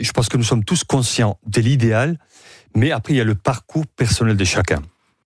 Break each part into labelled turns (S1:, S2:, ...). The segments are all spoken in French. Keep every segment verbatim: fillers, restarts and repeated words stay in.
S1: je pense que nous sommes tous conscients de l'idéal, mais après il y a le parcours personnel de chacun.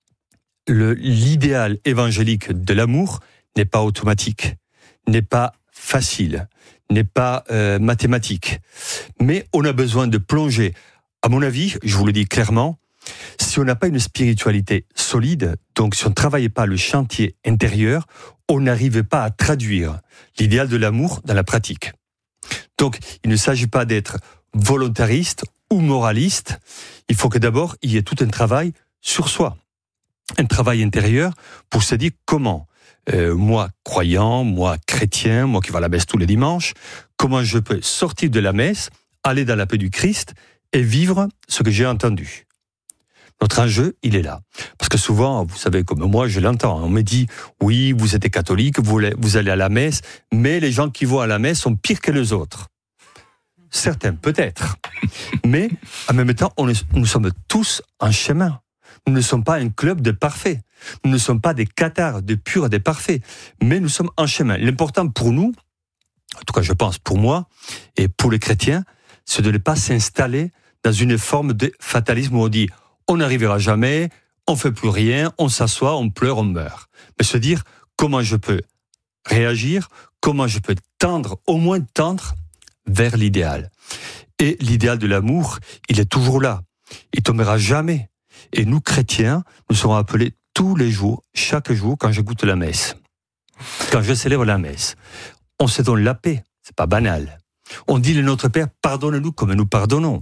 S1: Le, l'idéal évangélique de l'amour n'est pas automatique, n'est pas facile, n'est pas euh, mathématique. Mais on a besoin de plonger. À mon avis, je vous le dis clairement, si on n'a pas une spiritualité solide, donc si on ne travaille pas le chantier intérieur, on n'arrive pas à traduire l'idéal de l'amour dans la pratique. Donc, il ne s'agit pas d'être volontariste ou moraliste. Il faut que d'abord, il y ait tout un travail sur soi. Un travail intérieur pour se dire comment, euh, moi croyant, moi chrétien, moi qui vais à la messe tous les dimanches, comment je peux sortir de la messe, aller dans la paix du Christ et vivre ce que j'ai entendu. Notre enjeu, il est là. Parce que souvent, vous savez, comme moi, je l'entends, on me dit, oui, vous êtes catholique, vous allez à la messe, mais les gens qui vont à la messe sont pires que les autres. Certains, peut-être. Mais, en même temps, on est, nous sommes tous en chemin. Nous ne sommes pas un club de parfaits. Nous ne sommes pas des cathares, de purs, des parfaits. Mais nous sommes en chemin. L'important pour nous, en tout cas, je pense pour moi, et pour les chrétiens, c'est de ne pas s'installer dans une forme de fatalisme où on dit on n'arrivera jamais, on ne fait plus rien, on s'assoit, on pleure, on meurt. Mais se dire comment je peux réagir, comment je peux tendre, au moins tendre vers l'idéal. Et l'idéal de l'amour, il est toujours là. Il ne tombera jamais. Et nous, chrétiens, nous serons appelés tous les jours, chaque jour, quand j'écoute la messe, quand je célèbre la messe. On se donne la paix, c'est pas banal. On dit le Notre Père, pardonne-nous comme nous pardonnons.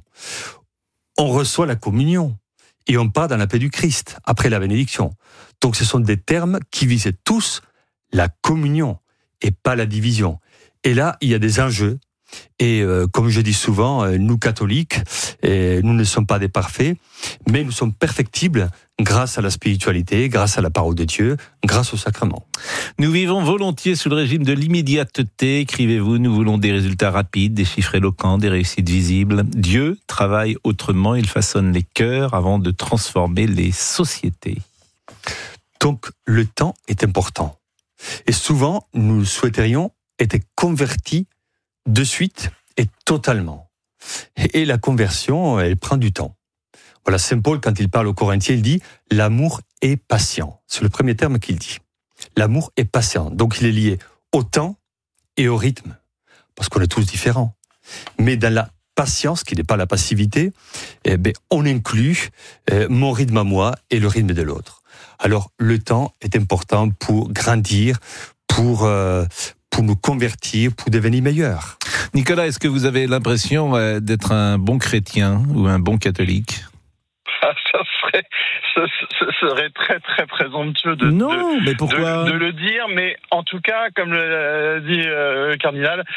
S1: On reçoit la communion et on part dans la paix du Christ, après la bénédiction. Donc ce sont des termes qui visent tous la communion et pas la division. Et là, il y a des enjeux. Et euh, comme je dis souvent, euh, nous catholiques, euh, nous ne sommes pas des parfaits, mais nous sommes perfectibles grâce à la spiritualité, grâce à la parole de Dieu, grâce au sacrement.
S2: Nous vivons volontiers sous le régime de l'immédiateté, écrivez-vous, nous voulons des résultats rapides, des chiffres éloquents, des réussites visibles. Dieu travaille autrement, il façonne les cœurs avant de transformer les sociétés.
S1: Donc le temps est important. Et souvent, nous souhaiterions être convertis de suite et totalement. Et la conversion, elle prend du temps. Voilà, Saint Paul, quand il parle aux Corinthiens, il dit « l'amour est patient ». C'est le premier terme qu'il dit. L'amour est patient. Donc il est lié au temps et au rythme, parce qu'on est tous différents. Mais dans la patience, qui n'est pas la passivité, eh bien, on inclut eh, mon rythme à moi et le rythme de l'autre. Alors le temps est important pour grandir, pour... Euh, pour nous convertir, pour devenir meilleurs.
S2: Nicolas, est-ce que vous avez l'impression euh, d'être un bon chrétien ou un bon catholique ?
S3: Ah, ça serait, ce, ce serait très très présomptueux de,
S2: non,
S3: de,
S2: mais pourquoi
S3: de, de le dire, mais en tout cas, comme l'a dit euh, le cardinal,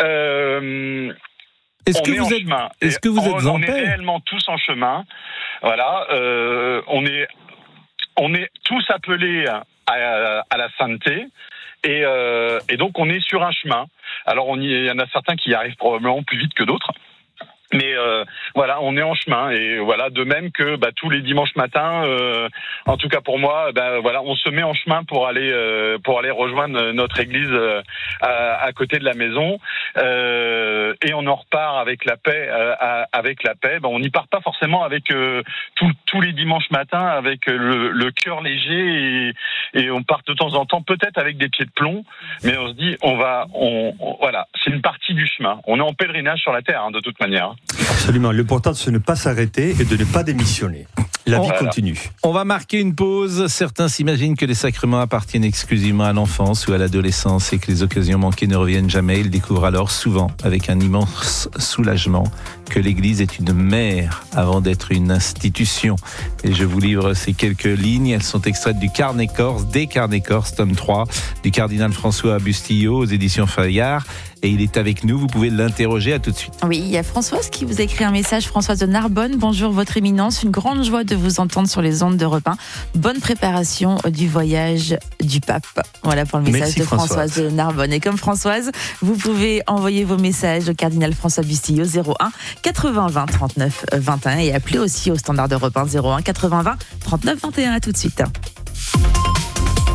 S3: euh,
S2: est-ce
S3: on
S2: que
S3: est
S2: vous
S3: en
S2: êtes,
S3: chemin.
S2: Est-ce que vous
S3: on,
S2: êtes en
S3: on
S2: paix ?
S3: On est réellement tous en chemin. Voilà, euh, on est, on est tous appelés à, à, à la sainteté. Et, euh, et donc on est sur un chemin. Alors on y, il y en a certains qui y arrivent probablement plus vite que d'autres. Mais euh, voilà, on est en chemin et voilà, de même que bah, tous les dimanches matins, euh, en tout cas pour moi, bah, voilà, on se met en chemin pour aller euh, pour aller rejoindre notre église euh, à, à côté de la maison euh, et on en repart avec la paix. Euh, à, avec la paix, bah, on n'y part pas forcément avec euh, tout, tous les dimanches matins avec le, le cœur léger et, et on part de temps en temps peut-être avec des pieds de plomb, mais on se dit on va, on, on voilà, c'est une partie du chemin. On est en pèlerinage sur la terre hein, de toute manière.
S1: Absolument. L'important, c'est de ne pas s'arrêter et de ne pas démissionner. La vie
S2: voilà.
S1: continue.
S2: On va marquer une pause. Certains s'imaginent que les sacrements appartiennent exclusivement à l'enfance ou à l'adolescence et que les occasions manquées ne reviennent jamais. Ils découvrent alors souvent, avec un immense soulagement, que l'Église est une mère avant d'être une institution. Et je vous livre ces quelques lignes. Elles sont extraites du Carnet Corse, des Carnets Corse, tome trois, du cardinal François Bustillo aux éditions Fayard. Et il est avec nous, vous pouvez l'interroger, à tout de suite.
S4: Oui, il y a Françoise qui vous a écrit un message, Françoise de Narbonne. Bonjour votre éminence, une grande joie de vous entendre sur les ondes d'Europe un. Bonne préparation du voyage du pape. Voilà pour le message
S1: Merci,
S4: de Françoise.
S1: Françoise
S4: de Narbonne. Et comme Françoise, vous pouvez envoyer vos messages au cardinal François Bustillo zéro un quatre-vingts vingt trente-neuf vingt et un et appeler aussi au standard d'Europe un zéro un quatre-vingts vingt trente-neuf vingt et un. À tout de suite.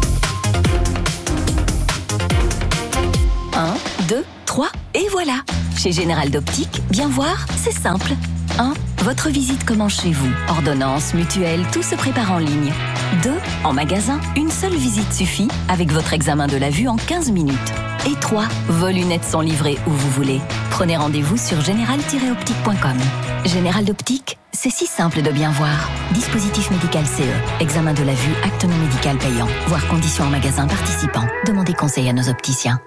S5: un, deux, trois et voilà. Chez Général d'Optique, bien voir, c'est simple. un. Votre visite commence chez vous. Ordonnance, mutuelle, tout se prépare en ligne. deux. En magasin, une seule visite suffit avec votre examen de la vue en quinze minutes. Et trois. Vos lunettes sont livrées où vous voulez. Prenez rendez-vous sur général tiret optique point com. Général d'Optique, c'est si simple de bien voir. Dispositif médical C E. Examen de la vue, acte non médical payant. Voir conditions en magasin participant. Demandez conseil à nos opticiens.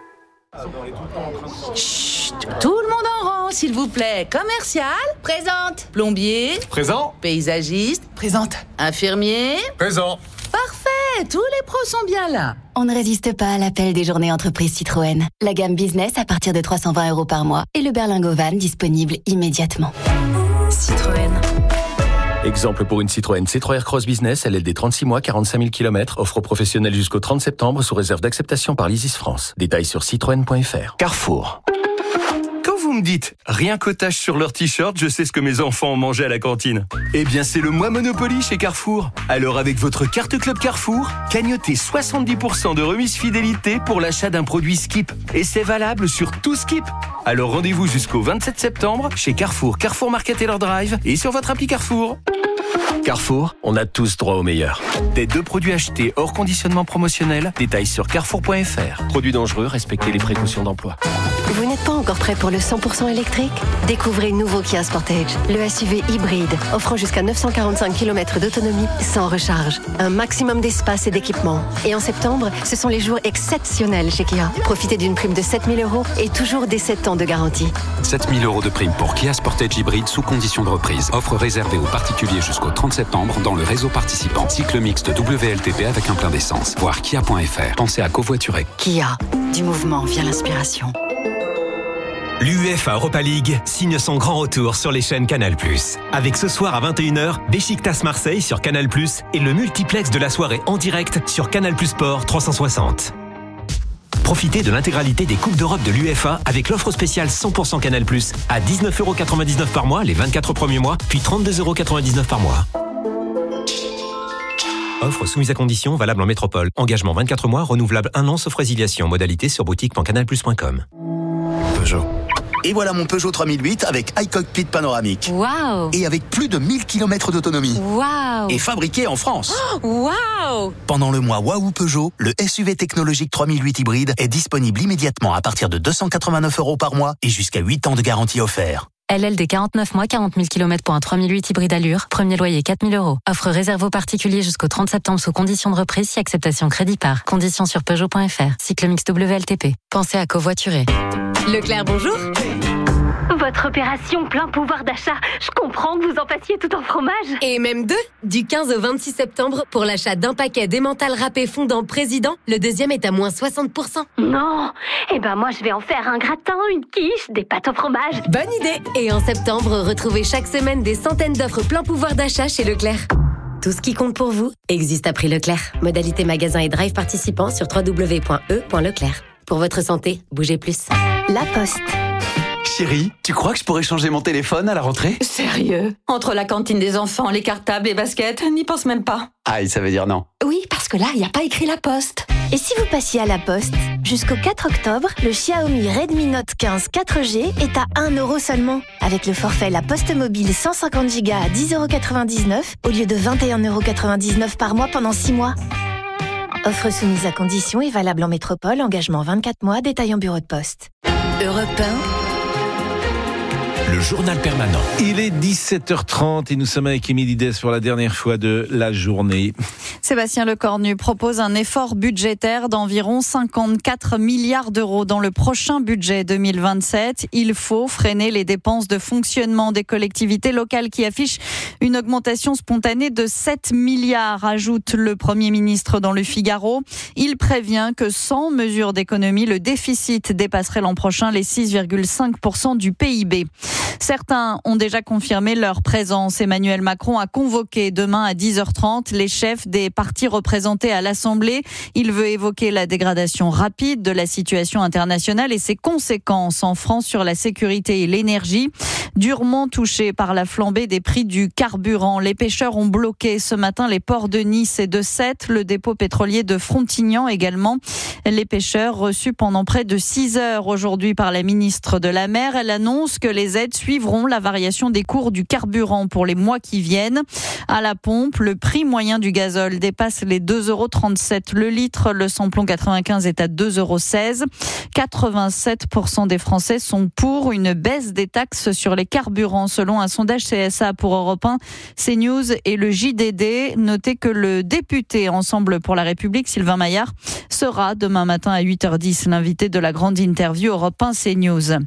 S4: Chut, tout le monde en rang, s'il vous plaît. Commercial, présente. Plombier,
S6: Présent.
S4: paysagiste,
S6: Présente.
S4: infirmier.
S6: Présent.
S4: Parfait, tous les pros sont bien là.
S7: On ne résiste pas à l'appel des journées entreprises Citroën. La gamme business à partir de trois cent vingt euros par mois et le berlingot van disponible immédiatement.
S8: Citroën.
S9: Exemple pour une Citroën C trois Aircross Business, L L D trente-six mois, quarante-cinq mille kilomètres, offre professionnelle jusqu'au trente septembre sous réserve d'acceptation par l'Isis France. Détails sur citroën point f r.
S10: Carrefour. Quand vous me dites rien qu'au tache sur leur t-shirt, je sais ce que mes enfants ont mangé à la cantine. Eh bien, c'est le mois Monopoly chez Carrefour. Alors, avec votre carte Club Carrefour, cagnotez soixante-dix pour cent de remise fidélité pour l'achat d'un produit Skip. Et c'est valable sur tout Skip. Alors, rendez-vous jusqu'au vingt-sept septembre chez Carrefour, Carrefour Market Taylor Drive et sur votre appli Carrefour.
S9: Carrefour, on a tous droit au meilleur. Des deux produits achetés hors conditionnement promotionnel, détails sur carrefour point f r. Produits dangereux, respectez les précautions d'emploi.
S7: Vous n'êtes pas encore prêt pour le cent pour cent électrique ? Découvrez le nouveau Kia Sportage, le S U V hybride, offrant jusqu'à neuf cent quarante-cinq kilomètres d'autonomie sans recharge. Un maximum d'espace et d'équipement. Et en septembre, ce sont les jours exceptionnels chez Kia. Profitez d'une prime de sept mille euros et toujours des sept ans de garantie.
S11: sept mille euros de prime pour Kia Sportage hybride sous condition de reprise. Offre réservée aux particuliers jusqu'au trente septembre dans le réseau participant. Cycle mixte W L T P avec un plein d'essence. Voir kia point f r. Pensez à covoiturer.
S7: Kia, du mouvement vient l'inspiration.
S12: L'UEFA Europa League signe son grand retour sur les chaînes Canal plus. Avec ce soir à vingt et une heures, Beşiktaş Marseille sur Canal plus et le multiplex de la soirée en direct sur Canal plus Sport trois cent soixante. Profitez de l'intégralité des Coupes d'Europe de l'UEFA avec l'offre spéciale cent pour cent Canal plus à dix-neuf euros quatre-vingt-dix-neuf par mois les vingt-quatre premiers mois, puis trente-deux euros quatre-vingt-dix-neuf par mois. Offre soumise à condition, valable en métropole. Engagement vingt-quatre mois, renouvelable un an sauf résiliation. Modalité sur boutique point canal plus point com.
S13: Peugeot. Et voilà mon Peugeot trois mille huit avec iCockpit panoramique.
S14: Waouh!
S13: Et avec plus de mille kilomètres d'autonomie.
S14: Waouh!
S13: Et fabriqué en France.
S14: Oh, waouh!
S13: Pendant le mois Waouh Peugeot, le S U V technologique trois mille huit hybride est disponible immédiatement à partir de deux cent quatre-vingt-neuf euros par mois et jusqu'à huit ans de garantie offert.
S15: L L D quarante-neuf mois, quarante mille kilomètres pour un trois mille huit hybride allure. Premier loyer quatre mille euros. Offre réservée aux particuliers jusqu'au trente septembre sous condition de reprise si acceptation crédit par. Conditions sur Peugeot point f r. Cycle mix W L T P. Pensez à covoiturer.
S14: Leclerc, bonjour.
S16: Votre opération plein pouvoir d'achat, je comprends que vous en fassiez tout en fromage.
S14: Et même deux. Du quinze au vingt-six septembre, pour l'achat d'un paquet d'emmental râpé fondant président, le deuxième est à moins soixante pour cent.
S16: Non, eh ben moi je vais en faire un gratin, une quiche, des pâtes au fromage.
S14: Bonne idée. Et en septembre, retrouvez chaque semaine des centaines d'offres plein pouvoir d'achat chez Leclerc. Tout ce qui compte pour vous existe à prix Leclerc. Modalité magasin et drive participants sur w w w point e point leclerc. Pour votre santé, bougez plus.
S7: La Poste.
S17: Chérie, tu crois que je pourrais changer mon téléphone à la rentrée ?
S18: Sérieux ? Entre la cantine des enfants, les cartables, les baskets, n'y pense même pas.
S17: Aïe, ça veut dire non.
S18: Oui, parce que là, il n'y a pas écrit La Poste.
S19: Et si vous passiez à La Poste ? Jusqu'au quatre octobre, le Xiaomi Redmi Note quinze quatre G est à un euro seulement. Avec le forfait La Poste Mobile cent cinquante giga à dix euros quatre-vingt-dix-neuf au lieu de vingt et un euros quatre-vingt-dix-neuf par mois pendant six mois. Offre soumise à condition et valable en métropole. Engagement vingt-quatre mois. Détail en bureau de poste.
S4: Europe un.
S12: Le journal permanent.
S2: Il est dix-sept heures trente et nous sommes avec Émilie Dess pour la dernière fois de la journée.
S20: Sébastien Lecornu propose un effort budgétaire d'environ cinquante-quatre milliards d'euros dans le prochain budget deux mille vingt-sept. Il faut freiner les dépenses de fonctionnement des collectivités locales qui affichent une augmentation spontanée de sept milliards, ajoute le Premier ministre dans le Figaro. Il prévient que sans mesure d'économie, le déficit dépasserait l'an prochain les six virgule cinq pour cent du P I B. Certains ont déjà confirmé leur présence. Emmanuel Macron a convoqué demain à dix heures trente les chefs des partis représentés à l'Assemblée. Il veut évoquer la dégradation rapide de la situation internationale et ses conséquences en France sur la sécurité et l'énergie. Durement touchés par la flambée des prix du carburant, les pêcheurs ont bloqué ce matin les ports de Nice et de Sète, le dépôt pétrolier de Frontignan également. Les pêcheurs reçus pendant près de six heures aujourd'hui par la ministre de la Mer. Elle annonce que les aides suivront la variation des cours du carburant pour les mois qui viennent. À la pompe, le prix moyen du gazole dépasse les deux euros trente-sept le litre. Le samplon quatre-vingt-quinze est à deux euros seize. quatre-vingt-sept pour cent des Français sont pour une baisse des taxes sur les carburants, selon un sondage C S A pour Europe un, CNews et le J D D. Notez que le député Ensemble pour la République, Sylvain Maillard, sera demain matin à huit heures dix l'invité de la grande interview Europe un CNews.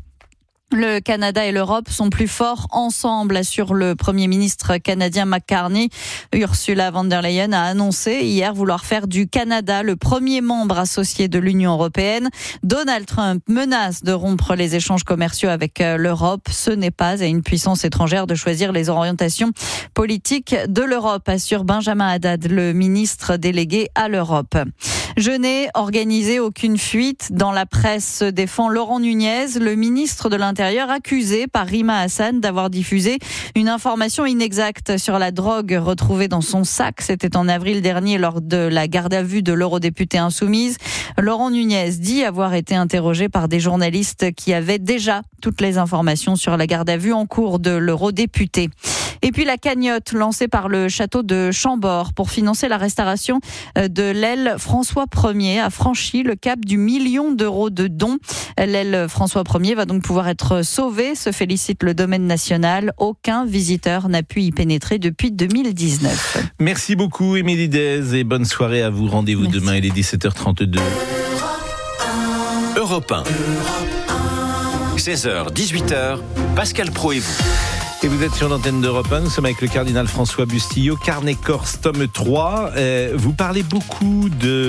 S20: Le Canada et l'Europe sont plus forts ensemble, assure le Premier ministre canadien Mark Carney. Ursula von der Leyen a annoncé hier vouloir faire du Canada le premier membre associé de l'Union européenne. Donald Trump menace de rompre les échanges commerciaux avec l'Europe. Ce n'est pas à une puissance étrangère de choisir les orientations politiques de l'Europe, assure Benjamin Haddad, le ministre délégué à l'Europe. Je n'ai organisé aucune fuite. Dans la presse se défend Laurent Nunez, le ministre de l'Intérieur, accusé par Rima Hassan d'avoir diffusé une information inexacte sur la drogue retrouvée dans son sac. C'était en avril dernier lors de la garde à vue de l'eurodéputée insoumise. Laurent Nunez dit avoir été interrogé par des journalistes qui avaient déjà toutes les informations sur la garde à vue en cours de l'eurodéputé. Et puis la cagnotte lancée par le château de Chambord pour financer la restauration de l'aile François Ier a franchi le cap du million d'euros de dons. L'aile François Ier va donc pouvoir être sauvée, se félicite le domaine national. Aucun visiteur n'a pu y pénétrer depuis deux mille dix-neuf.
S2: Merci beaucoup Émilie Dez et bonne soirée à vous. Rendez-vous Merci. Demain, il est dix-sept heures trente-deux.
S12: Europe un. seize heures, dix-huit heures, Pascal Praud et vous.
S2: Et vous êtes sur l'antenne d'Europe un, nous sommes avec le cardinal François Bustillo, Carnet Corse, tome trois. Euh, vous parlez beaucoup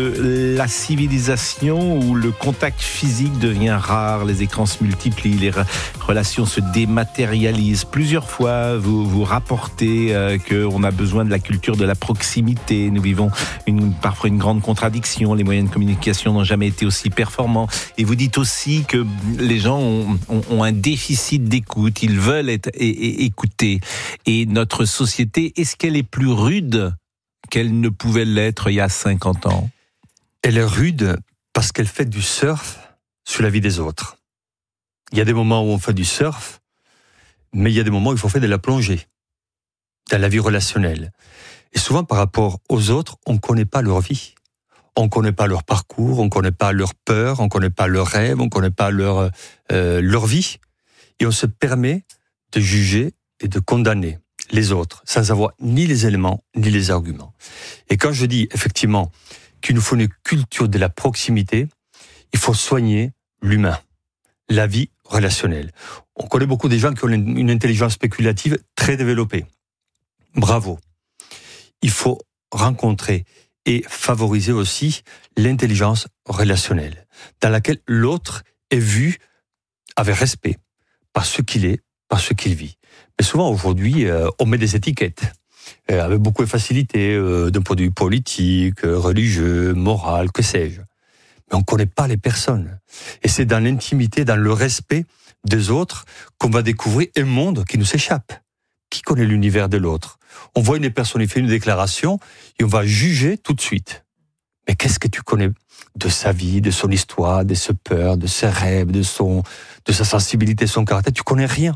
S2: de la civilisation où le contact physique devient rare, les écrans se multiplient, les relations se dématérialisent. Plusieurs fois, vous, vous rapportez euh, qu'on a besoin de la culture de la proximité. Nous vivons une, parfois une grande contradiction, les moyens de communication n'ont jamais été aussi performants. Et vous dites aussi que les gens ont, ont, ont un déficit d'écoute, ils veulent être... Et, et, écouter. Et notre société, est-ce qu'elle est plus rude qu'elle ne pouvait l'être il y a cinquante ans ?
S1: Elle est rude parce qu'elle fait du surf sur la vie des autres. Il y a des moments où on fait du surf, mais il y a des moments où il faut faire de la plongée dans la vie relationnelle. Et souvent, par rapport aux autres, on ne connaît pas leur vie. On ne connaît pas leur parcours, on ne connaît pas leurs peurs, on ne connaît pas leurs rêves, on ne connaît pas leur, euh, leur vie. Et on se permet de juger et de condamner les autres sans avoir ni les éléments ni les arguments. Et quand je dis effectivement qu'il nous faut une culture de la proximité, il faut soigner l'humain, la vie relationnelle. On connaît beaucoup des gens qui ont une intelligence spéculative très développée. Bravo. Il faut rencontrer et favoriser aussi l'intelligence relationnelle, dans laquelle l'autre est vu avec respect par ce qu'il est, par ce qu'il vit. Mais souvent, aujourd'hui, euh, on met des étiquettes, euh, avec beaucoup de facilité, euh, d'un point de vue politique, euh, religieux, moral, que sais-je. Mais on ne connaît pas les personnes. Et c'est dans l'intimité, dans le respect des autres, qu'on va découvrir un monde qui nous échappe. Qui connaît l'univers de l'autre ? On voit une personne, il fait une déclaration, et on va juger tout de suite. Mais qu'est-ce que tu connais de sa vie, de son histoire, de ses peurs, de ses rêves, de, son, de sa sensibilité, de son caractère ? Tu connais rien.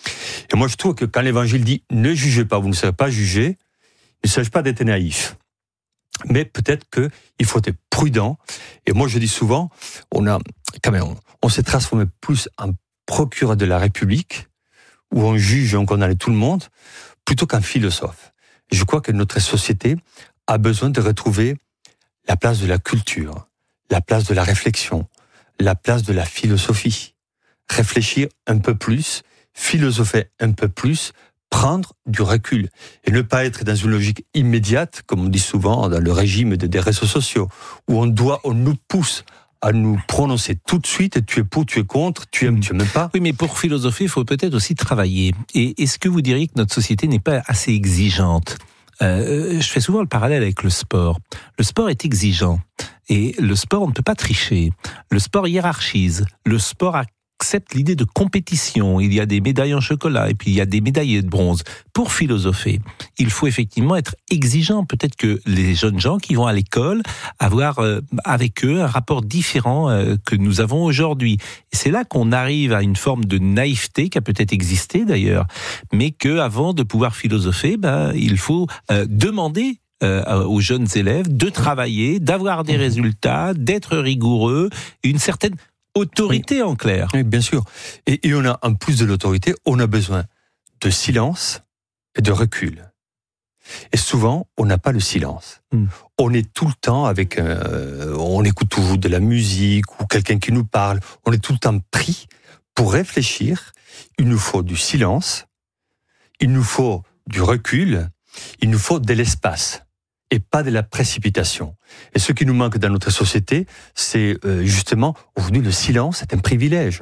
S1: Et moi, je trouve que quand l'Évangile dit « ne jugez pas, vous ne serez pas jugés », il ne s'agit pas d'être naïf. Mais peut-être qu'il faut être prudent. Et moi, je dis souvent, on a quand même, on, on s'est transformé plus en procureur de la République, où on juge et on condamne tout le monde, plutôt qu'un philosophe. Et je crois que notre société a besoin de retrouver la place de la culture, la place de la réflexion, la place de la philosophie. Réfléchir un peu plus, philosopher un peu plus, prendre du recul et ne pas être dans une logique immédiate, comme on dit souvent dans le régime des réseaux sociaux, où on doit, on nous pousse à nous prononcer tout de suite, tu es pour, tu es contre, tu aimes, tu aimes pas.
S2: Oui, mais pour philosopher, il faut peut-être aussi travailler. Et est-ce que vous diriez que notre société n'est pas assez exigeante ? euh, Je fais souvent le parallèle avec le sport. Le sport est exigeant. Et le sport, on ne peut pas tricher. Le sport hiérarchise. Le sport accepte l'idée de compétition. Il y a des médailles en chocolat et puis il y a des médaillés de bronze. Pour philosopher, il faut effectivement être exigeant. Peut-être que les jeunes gens qui vont à l'école avoir euh, avec eux un rapport différent euh, que nous avons aujourd'hui. Et c'est là qu'on arrive à une forme de naïveté qui a peut-être existé d'ailleurs, mais que avant de pouvoir philosopher, ben il faut euh, demander Euh, aux jeunes élèves de travailler, d'avoir des résultats, d'être rigoureux, une certaine autorité
S1: oui.
S2: en clair.
S1: Oui, bien sûr. Et, et on a, en plus de l'autorité, on a besoin de silence et de recul. Et souvent, on n'a pas le silence. Mm. On est tout le temps avec, euh, on écoute toujours de la musique ou quelqu'un qui nous parle. On est tout le temps pris pour réfléchir. Il nous faut du silence, il nous faut du recul, il nous faut de l'espace. Et pas de la précipitation. Et ce qui nous manque dans notre société, c'est euh, justement, aujourd'hui, le silence est un privilège.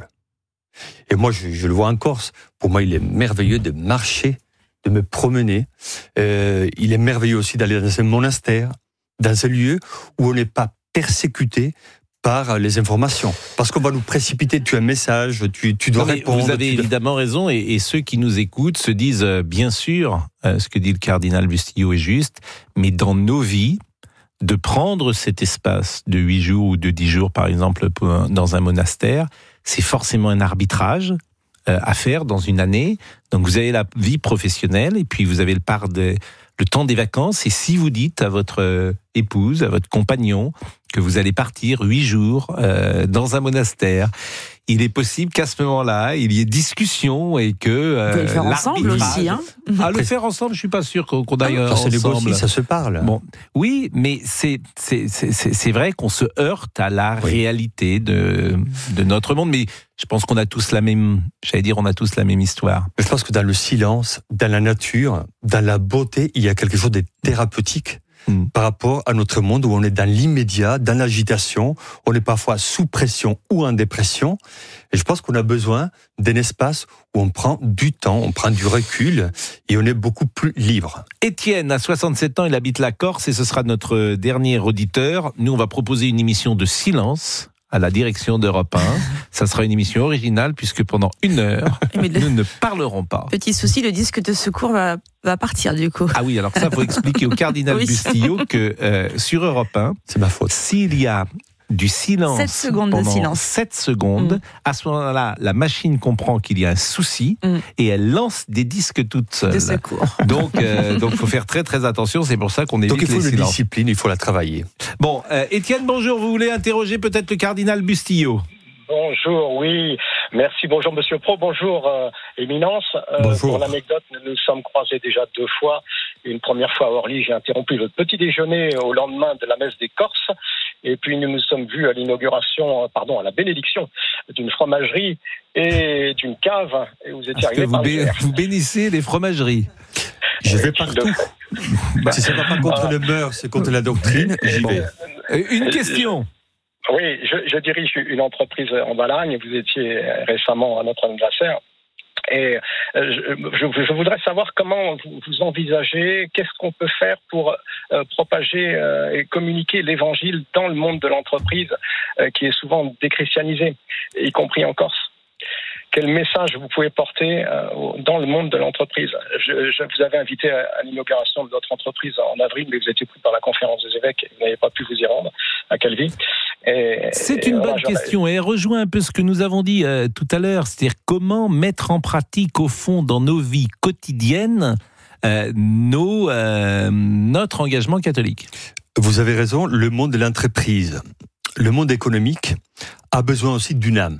S1: Et moi, je, je le vois en Corse. Pour moi, il est merveilleux de marcher, de me promener. Euh, il est merveilleux aussi d'aller dans un monastère, dans un lieu où on n'est pas persécuté par les informations. Parce qu'on va nous précipiter, tu as un message, tu, tu dois
S2: non,
S1: répondre.
S2: Vous avez évidemment dois... raison, et, et ceux qui nous écoutent se disent, euh, bien sûr, euh, ce que dit le cardinal Bustillo est juste, mais dans nos vies, de prendre cet espace de huit jours ou de dix jours, par exemple, pour, dans un monastère, c'est forcément un arbitrage euh, à faire dans une année. Donc vous avez la vie professionnelle, et puis vous avez le part de... le temps des vacances, et si vous dites à votre épouse, à votre compagnon, que vous allez partir huit jours euh, dans un monastère, il est possible qu'à ce moment-là, il y ait discussion et que euh,
S4: vous pouvez le faire ensemble aussi, hein.
S2: Ah, le faire ensemble, je suis pas sûr qu'on, qu'on aille ah, ensemble.
S1: Ça se négocie, ça se parle.
S2: Bon, oui, mais c'est c'est c'est c'est vrai qu'on se heurte à la oui. réalité de de notre monde, mais je pense qu'on a tous la même, j'allais dire, on a tous la même histoire.
S1: Je pense que dans le silence, dans la nature, dans la beauté, il y a quelque chose de thérapeutique. Mmh. Par rapport à notre monde où on est dans l'immédiat, dans l'agitation, on est parfois sous pression ou en dépression. Et je pense qu'on a besoin d'un espace où on prend du temps, on prend du recul et on est beaucoup plus libre.
S2: Étienne a soixante-sept ans, il habite la Corse et ce sera notre dernier auditeur. Nous, on va proposer une émission de silence à la direction d'Europe un. Ça sera une émission originale puisque pendant une heure, le... nous ne parlerons pas.
S4: Petit souci, le disque de secours va, va partir du coup.
S2: Ah oui, alors ça, il faut expliquer au cardinal oui. Bustillo que euh, sur Europe un,
S1: c'est ma faute.
S2: S'il y a du silence
S4: sept secondes
S2: pendant
S4: de silence.
S2: sept secondes, mmh. à ce moment-là, la machine comprend qu'il y a un souci mmh. et elle lance des disques toute seule.
S4: De secours.
S2: Donc, euh, donc, faut faire très très attention. C'est pour ça qu'on évite les silences.
S1: Donc, il faut une discipline, il faut la travailler.
S2: Bon, euh, Étienne, bonjour. Vous voulez interroger peut-être le cardinal Bustillo?
S6: Bonjour, oui. Merci. Bonjour, Monsieur Pro. Bonjour, euh, Éminence. Euh,
S1: bonjour.
S6: Pour l'anecdote, nous nous sommes croisés déjà deux fois. Une première fois à Orly, j'ai interrompu le petit déjeuner au lendemain de la messe des Corses. Et puis nous nous sommes vus à l'inauguration, pardon, à la bénédiction d'une fromagerie et d'une cave. Et vous étiez arrivé
S2: par bé- vous bénissez les fromageries.
S1: Je vais partout. Bah, si ça ne va pas contre euh, le beurre, c'est contre la doctrine, j'y vais.
S2: Euh, une question.
S6: Oui, je, je dirige une entreprise en Balagne. Vous étiez récemment à notre anniversaire. Et je, je, je voudrais savoir comment vous, vous envisagez, qu'est-ce qu'on peut faire pour euh, propager euh, et communiquer l'évangile dans le monde de l'entreprise euh, qui est souvent déchristianisé, y compris en Corse. Quel message vous pouvez porter euh, dans le monde de l'entreprise? je, je vous avais invité à, à l'inauguration de notre entreprise en avril, mais vous étiez pris par la conférence des évêques et vous n'avez pas pu vous y rendre à Calvi. Et,
S2: c'est
S6: et
S2: une
S6: voilà,
S2: bonne question et elle rejoint un peu ce que nous avons dit euh, tout à l'heure, c'est-à-dire comment mettre en pratique au fond dans nos vies quotidiennes euh, nos, euh, notre engagement catholique.
S1: Vous avez raison, le monde de l'entreprise, le monde économique a besoin aussi d'une âme.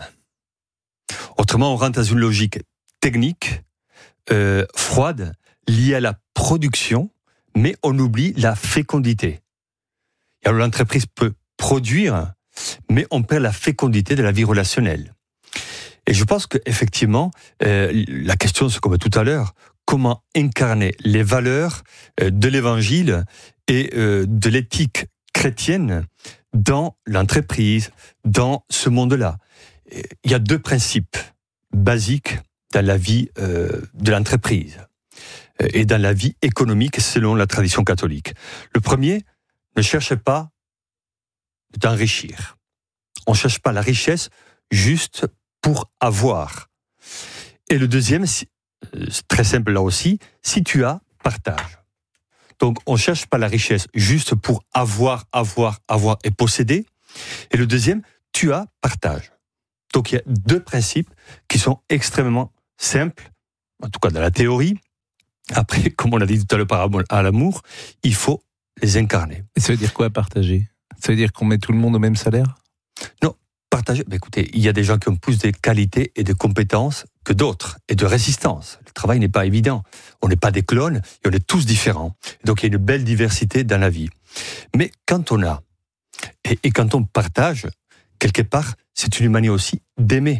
S1: Autrement, on rentre dans une logique technique, euh, froide, liée à la production, mais on oublie la fécondité. Alors, l'entreprise peut produire, mais on perd la fécondité de la vie relationnelle. Et je pense qu'effectivement, euh, la question, c'est comme tout à l'heure, comment incarner les valeurs euh, de l'évangile et euh, de l'éthique chrétienne dans l'entreprise, dans ce monde-là. Il y a deux principes basiques dans la vie euh, de l'entreprise et dans la vie économique selon la tradition catholique. Le premier, ne cherche pas d'enrichir. On ne cherche pas la richesse juste pour avoir. Et le deuxième, c'est très simple là aussi, si tu as, partage. Donc on ne cherche pas la richesse juste pour avoir, avoir, avoir et posséder. Et le deuxième, tu as, partage. Donc il y a deux principes qui sont extrêmement simples, en tout cas dans la théorie. Après, comme on l'a dit tout à l'heure par rapport à l'amour, il faut les incarner.
S2: Et ça veut dire quoi, partager ? Ça veut dire qu'on met tout le monde au même salaire ?
S1: Non, partager, ben écoutez, il y a des gens qui ont plus de qualités et de compétences que d'autres, et de résistance. Le travail n'est pas évident. On n'est pas des clones, et on est tous différents. Donc il y a une belle diversité dans la vie. Mais quand on a, et, et quand on partage, quelque part, c'est une manière aussi d'aimer.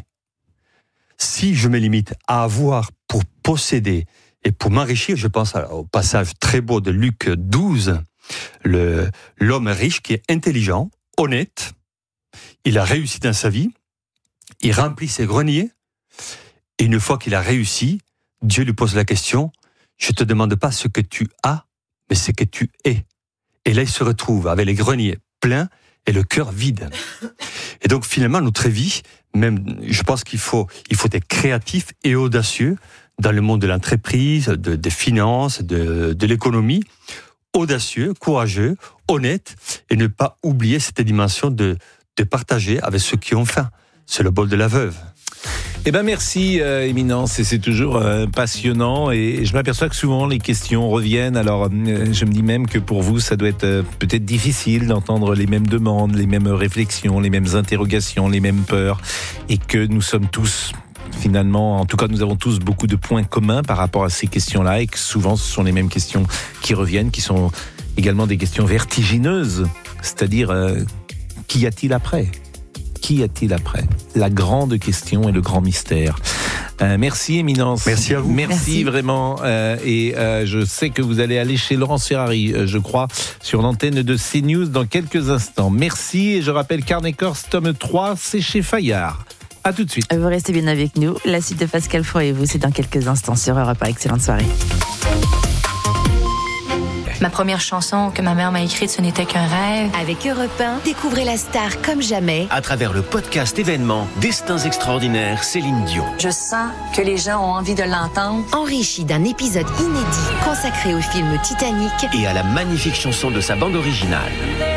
S1: Si je me limite à avoir pour posséder et pour m'enrichir, je pense au passage très beau de Luc douze, le, l'homme riche qui est intelligent, honnête, il a réussi dans sa vie, il remplit ses greniers, et une fois qu'il a réussi, Dieu lui pose la question, je ne te demande pas ce que tu as, mais ce que tu es. Et là, il se retrouve avec les greniers pleins et le cœur vide. Et donc, finalement, notre vie, même, je pense qu'il faut, il faut être créatif et audacieux dans le monde de l'entreprise, de, des finances, de, de l'économie. Audacieux, courageux, honnête, et ne pas oublier cette dimension de, de partager avec ceux qui ont faim. C'est le bol de la veuve.
S2: Eh ben merci euh, Éminence, et c'est toujours euh, passionnant, et je m'aperçois que souvent les questions reviennent. Alors euh, je me dis même que pour vous ça doit être euh, peut-être difficile d'entendre les mêmes demandes, les mêmes réflexions, les mêmes interrogations, les mêmes peurs, et que nous sommes tous finalement, en tout cas nous avons tous beaucoup de points communs par rapport à ces questions-là, et que souvent ce sont les mêmes questions qui reviennent, qui sont également des questions vertigineuses, c'est-à-dire euh, qu'y a-t-il après ? Qu'y a-t-il après ? La grande question et le grand mystère. Euh, merci Éminence.
S1: Merci à vous.
S2: Merci, merci. Vraiment. Euh, et euh, je sais que vous allez aller chez Laurence Ferrari, euh, je crois, sur l'antenne de CNews dans quelques instants. Merci. Et je rappelle Carnet Corse, tome trois, c'est chez Fayard. À tout de suite.
S4: Vous restez bien avec nous. La suite de Pascal Froid et vous, c'est dans quelques instants sur Europe un. Excellente soirée.
S8: Ma première chanson que ma mère m'a écrite, ce n'était qu'un rêve.
S19: Avec Europe un, découvrez la star comme jamais.
S21: À travers le podcast événement Destins extraordinaires, Céline Dion.
S8: Je sens que les gens ont envie de l'entendre.
S19: Enrichi d'un épisode inédit consacré au film Titanic.
S21: Et à la magnifique chanson de sa bande originale.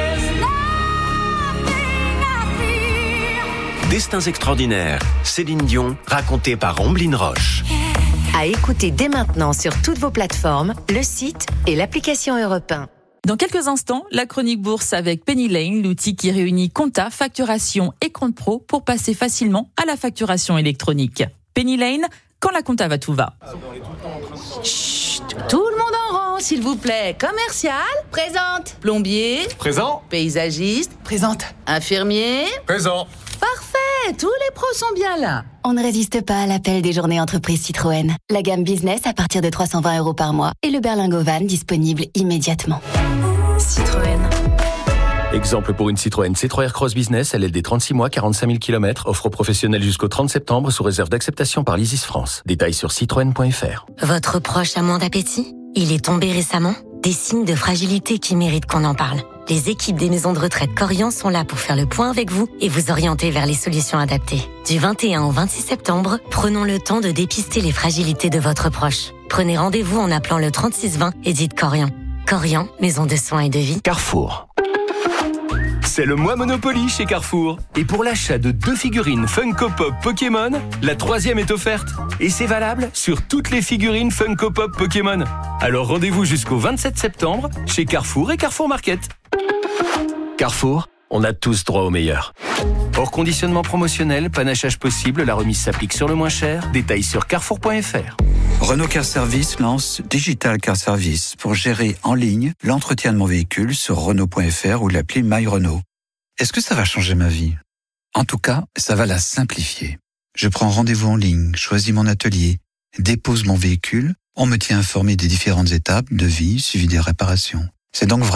S21: Destins extraordinaires, Céline Dion, racontée par Omblin Roche.
S19: À écouter dès maintenant sur toutes vos plateformes, le site et l'application Europe un.
S4: Dans quelques instants, la chronique bourse avec Penny Lane, l'outil qui réunit compta, facturation et compte pro pour passer facilement à la facturation électronique. Penny Lane, quand la compta va, tout va.
S22: Chut, tout le monde en rang, s'il vous plaît. Commercial, présente. Plombier,
S23: présent.
S22: Paysagiste, présente. Infirmier,
S23: présent.
S22: Parfait, tous les pros sont bien là.
S7: On ne résiste pas à l'appel des journées entreprises Citroën. La gamme business à partir de trois cent vingt euros par mois et le berlingot van disponible immédiatement.
S22: Citroën.
S9: Exemple pour une Citroën C trois Aircross Business, L L D trente-six mois, quarante-cinq mille kilomètres, offre aux professionnels jusqu'au trente septembre sous réserve d'acceptation par l'Isis France. Détails sur citroën point f r.
S5: Votre proche a moins d'appétit ? Il est tombé récemment ? Des signes de fragilité qui méritent qu'on en parle. Les équipes des maisons de retraite Corian sont là pour faire le point avec vous et vous orienter vers les solutions adaptées. Du vingt et un au vingt-six septembre, prenons le temps de dépister les fragilités de votre proche. Prenez rendez-vous en appelant le trente-six vingt et dites Corian. Corian, maison de soins et de vie.
S10: Carrefour. C'est le mois Monopoly chez Carrefour. Et pour l'achat de deux figurines Funko Pop Pokémon, la troisième est offerte. Et c'est valable sur toutes les figurines Funko Pop Pokémon. Alors rendez-vous jusqu'au vingt-sept septembre chez Carrefour et Carrefour Market. Carrefour, on a tous droit au meilleur. Hors conditionnement promotionnel, panachage possible, la remise s'applique sur le moins cher. Détails sur carrefour point f r.
S24: Renault Car Service lance Digital Car Service pour gérer en ligne l'entretien de mon véhicule sur renault point f r ou l'appli My Renault. Est-ce que ça va changer ma vie ? En tout cas, ça va la simplifier. Je prends rendez-vous en ligne, choisis mon atelier, dépose mon véhicule, on me tient informé des différentes étapes, devis, suivi des réparations. C'est donc vrai.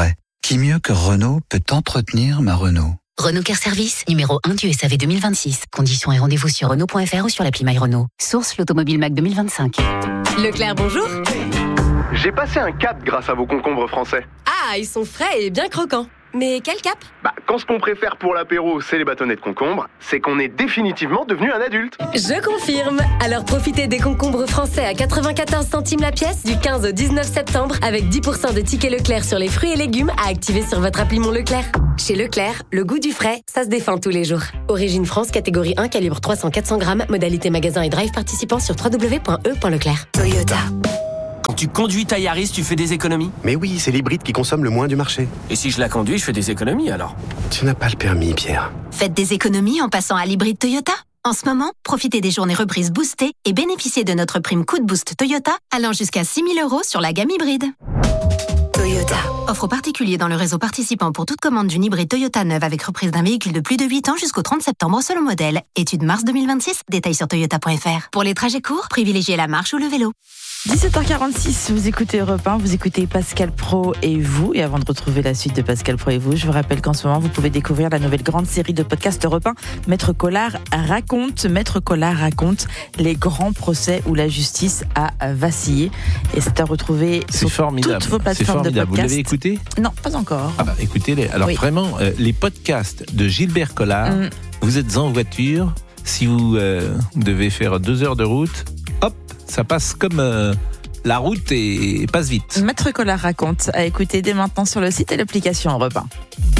S24: Qui mieux que Renault peut entretenir ma Renault?
S15: Renault Care Service, numéro un du S A V deux mille vingt-six. Conditions et rendez-vous sur Renault point F R ou sur l'appli My Renault. Source l'Automobile Mac deux mille vingt-cinq.
S14: Leclerc, bonjour.
S3: J'ai passé un cap grâce à vos concombres français.
S14: Ah, ils sont frais et bien croquants. Mais quel cap?
S3: Bah, quand ce qu'on préfère pour l'apéro, c'est les bâtonnets de concombre, c'est qu'on est définitivement devenu un adulte.
S14: Je confirme. Alors profitez des concombres français à quatre-vingt-quatorze centimes la pièce du quinze au dix-neuf septembre avec dix pour cent de tickets Leclerc sur les fruits et légumes à activer sur votre appli Mon Leclerc. Chez Leclerc, le goût du frais, ça se défend tous les jours. Origine France, catégorie un, calibre trois cents à quatre cents grammes, modalité magasin et drive participant sur w w w point e point leclerc.
S11: Toyota. Quand tu conduis ta Yaris, tu fais des économies?
S3: Mais oui, c'est l'hybride qui consomme le moins du marché.
S11: Et si je la conduis, je fais des économies alors?
S3: Tu n'as pas le permis, Pierre.
S15: Faites des économies en passant à l'hybride Toyota. En ce moment, profitez des journées reprises boostées et bénéficiez de notre prime coup de boost Toyota allant jusqu'à six mille euros sur la gamme hybride.
S11: Toyota.
S15: Offre aux particuliers dans le réseau participant pour toute commande d'une hybride Toyota neuve avec reprise d'un véhicule de plus de huit ans jusqu'au trente septembre selon modèle. Étude mars deux mille vingt-six, détails sur toyota point F R. Pour les trajets courts, privilégiez la marche ou le vélo.
S4: dix-sept heures quarante-six, vous écoutez Europe un, vous écoutez Pascal Praud et vous. Et avant de retrouver la suite de Pascal Praud et vous, je vous rappelle qu'en ce moment, vous pouvez découvrir la nouvelle grande série de podcasts Europe un, Maître Collard raconte. Maître Collard raconte les grands procès où la justice a vacillé. Et c'est à retrouver
S2: C'est
S4: sur
S2: formidable.
S4: toutes vos plateformes de
S2: formidable.
S4: podcasts.
S2: Vous l'avez écouté?
S4: Non, pas encore.
S2: Ah bah écoutez-les. Alors
S4: Oui.
S2: vraiment, euh, les podcasts de Gilbert Collard,
S4: Mm.
S2: vous êtes en voiture, si vous euh, devez faire deux heures de route, hop, ça passe comme euh, la route et, et passe vite.
S4: Maître Collard raconte à écouter dès maintenant sur le site et l'application Europe un.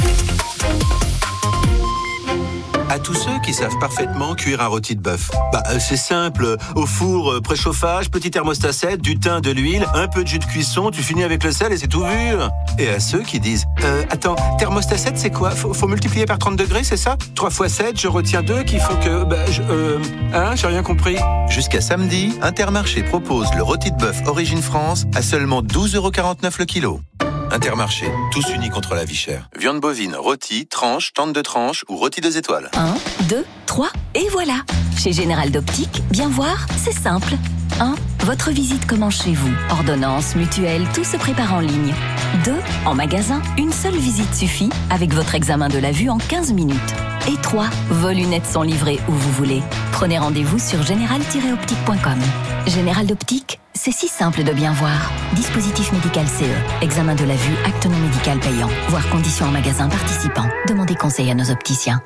S13: À tous ceux qui savent parfaitement cuire un rôti de bœuf. Bah, euh, c'est simple. Au four, euh, préchauffage, petit thermostat sept, du thym, de l'huile, un peu de jus de cuisson, tu finis avec le sel et c'est tout vu. Et à ceux qui disent, euh, attends, thermostat sept, c'est quoi? faut, faut multiplier par trente degrés, c'est ça? trois fois sept, je retiens deux, qu'il faut que... Bah, je, euh, hein, j'ai rien compris. Jusqu'à samedi, Intermarché propose le rôti de bœuf Origine France à seulement douze euros quarante-neuf le kilo. Intermarché, tous unis contre la vie chère. Viande bovine, rôti, tranche, tente de tranche ou rôti deux étoiles.
S5: un, deux, trois, et voilà. Chez Général d'Optique, bien voir, c'est simple. un. Votre visite commence chez vous. Ordonnance, mutuelle, tout se prépare en ligne. deux. En magasin, une seule visite suffit avec votre examen de la vue en quinze minutes. Et trois. Vos lunettes sont livrées où vous voulez. Prenez rendez-vous sur général tiret optique point com. Général d'Optique, c'est si simple de bien voir. Dispositif médical C E. Examen de la vue, acte non médical payant. Voir conditions en magasin participant. Demandez conseil à nos opticiens.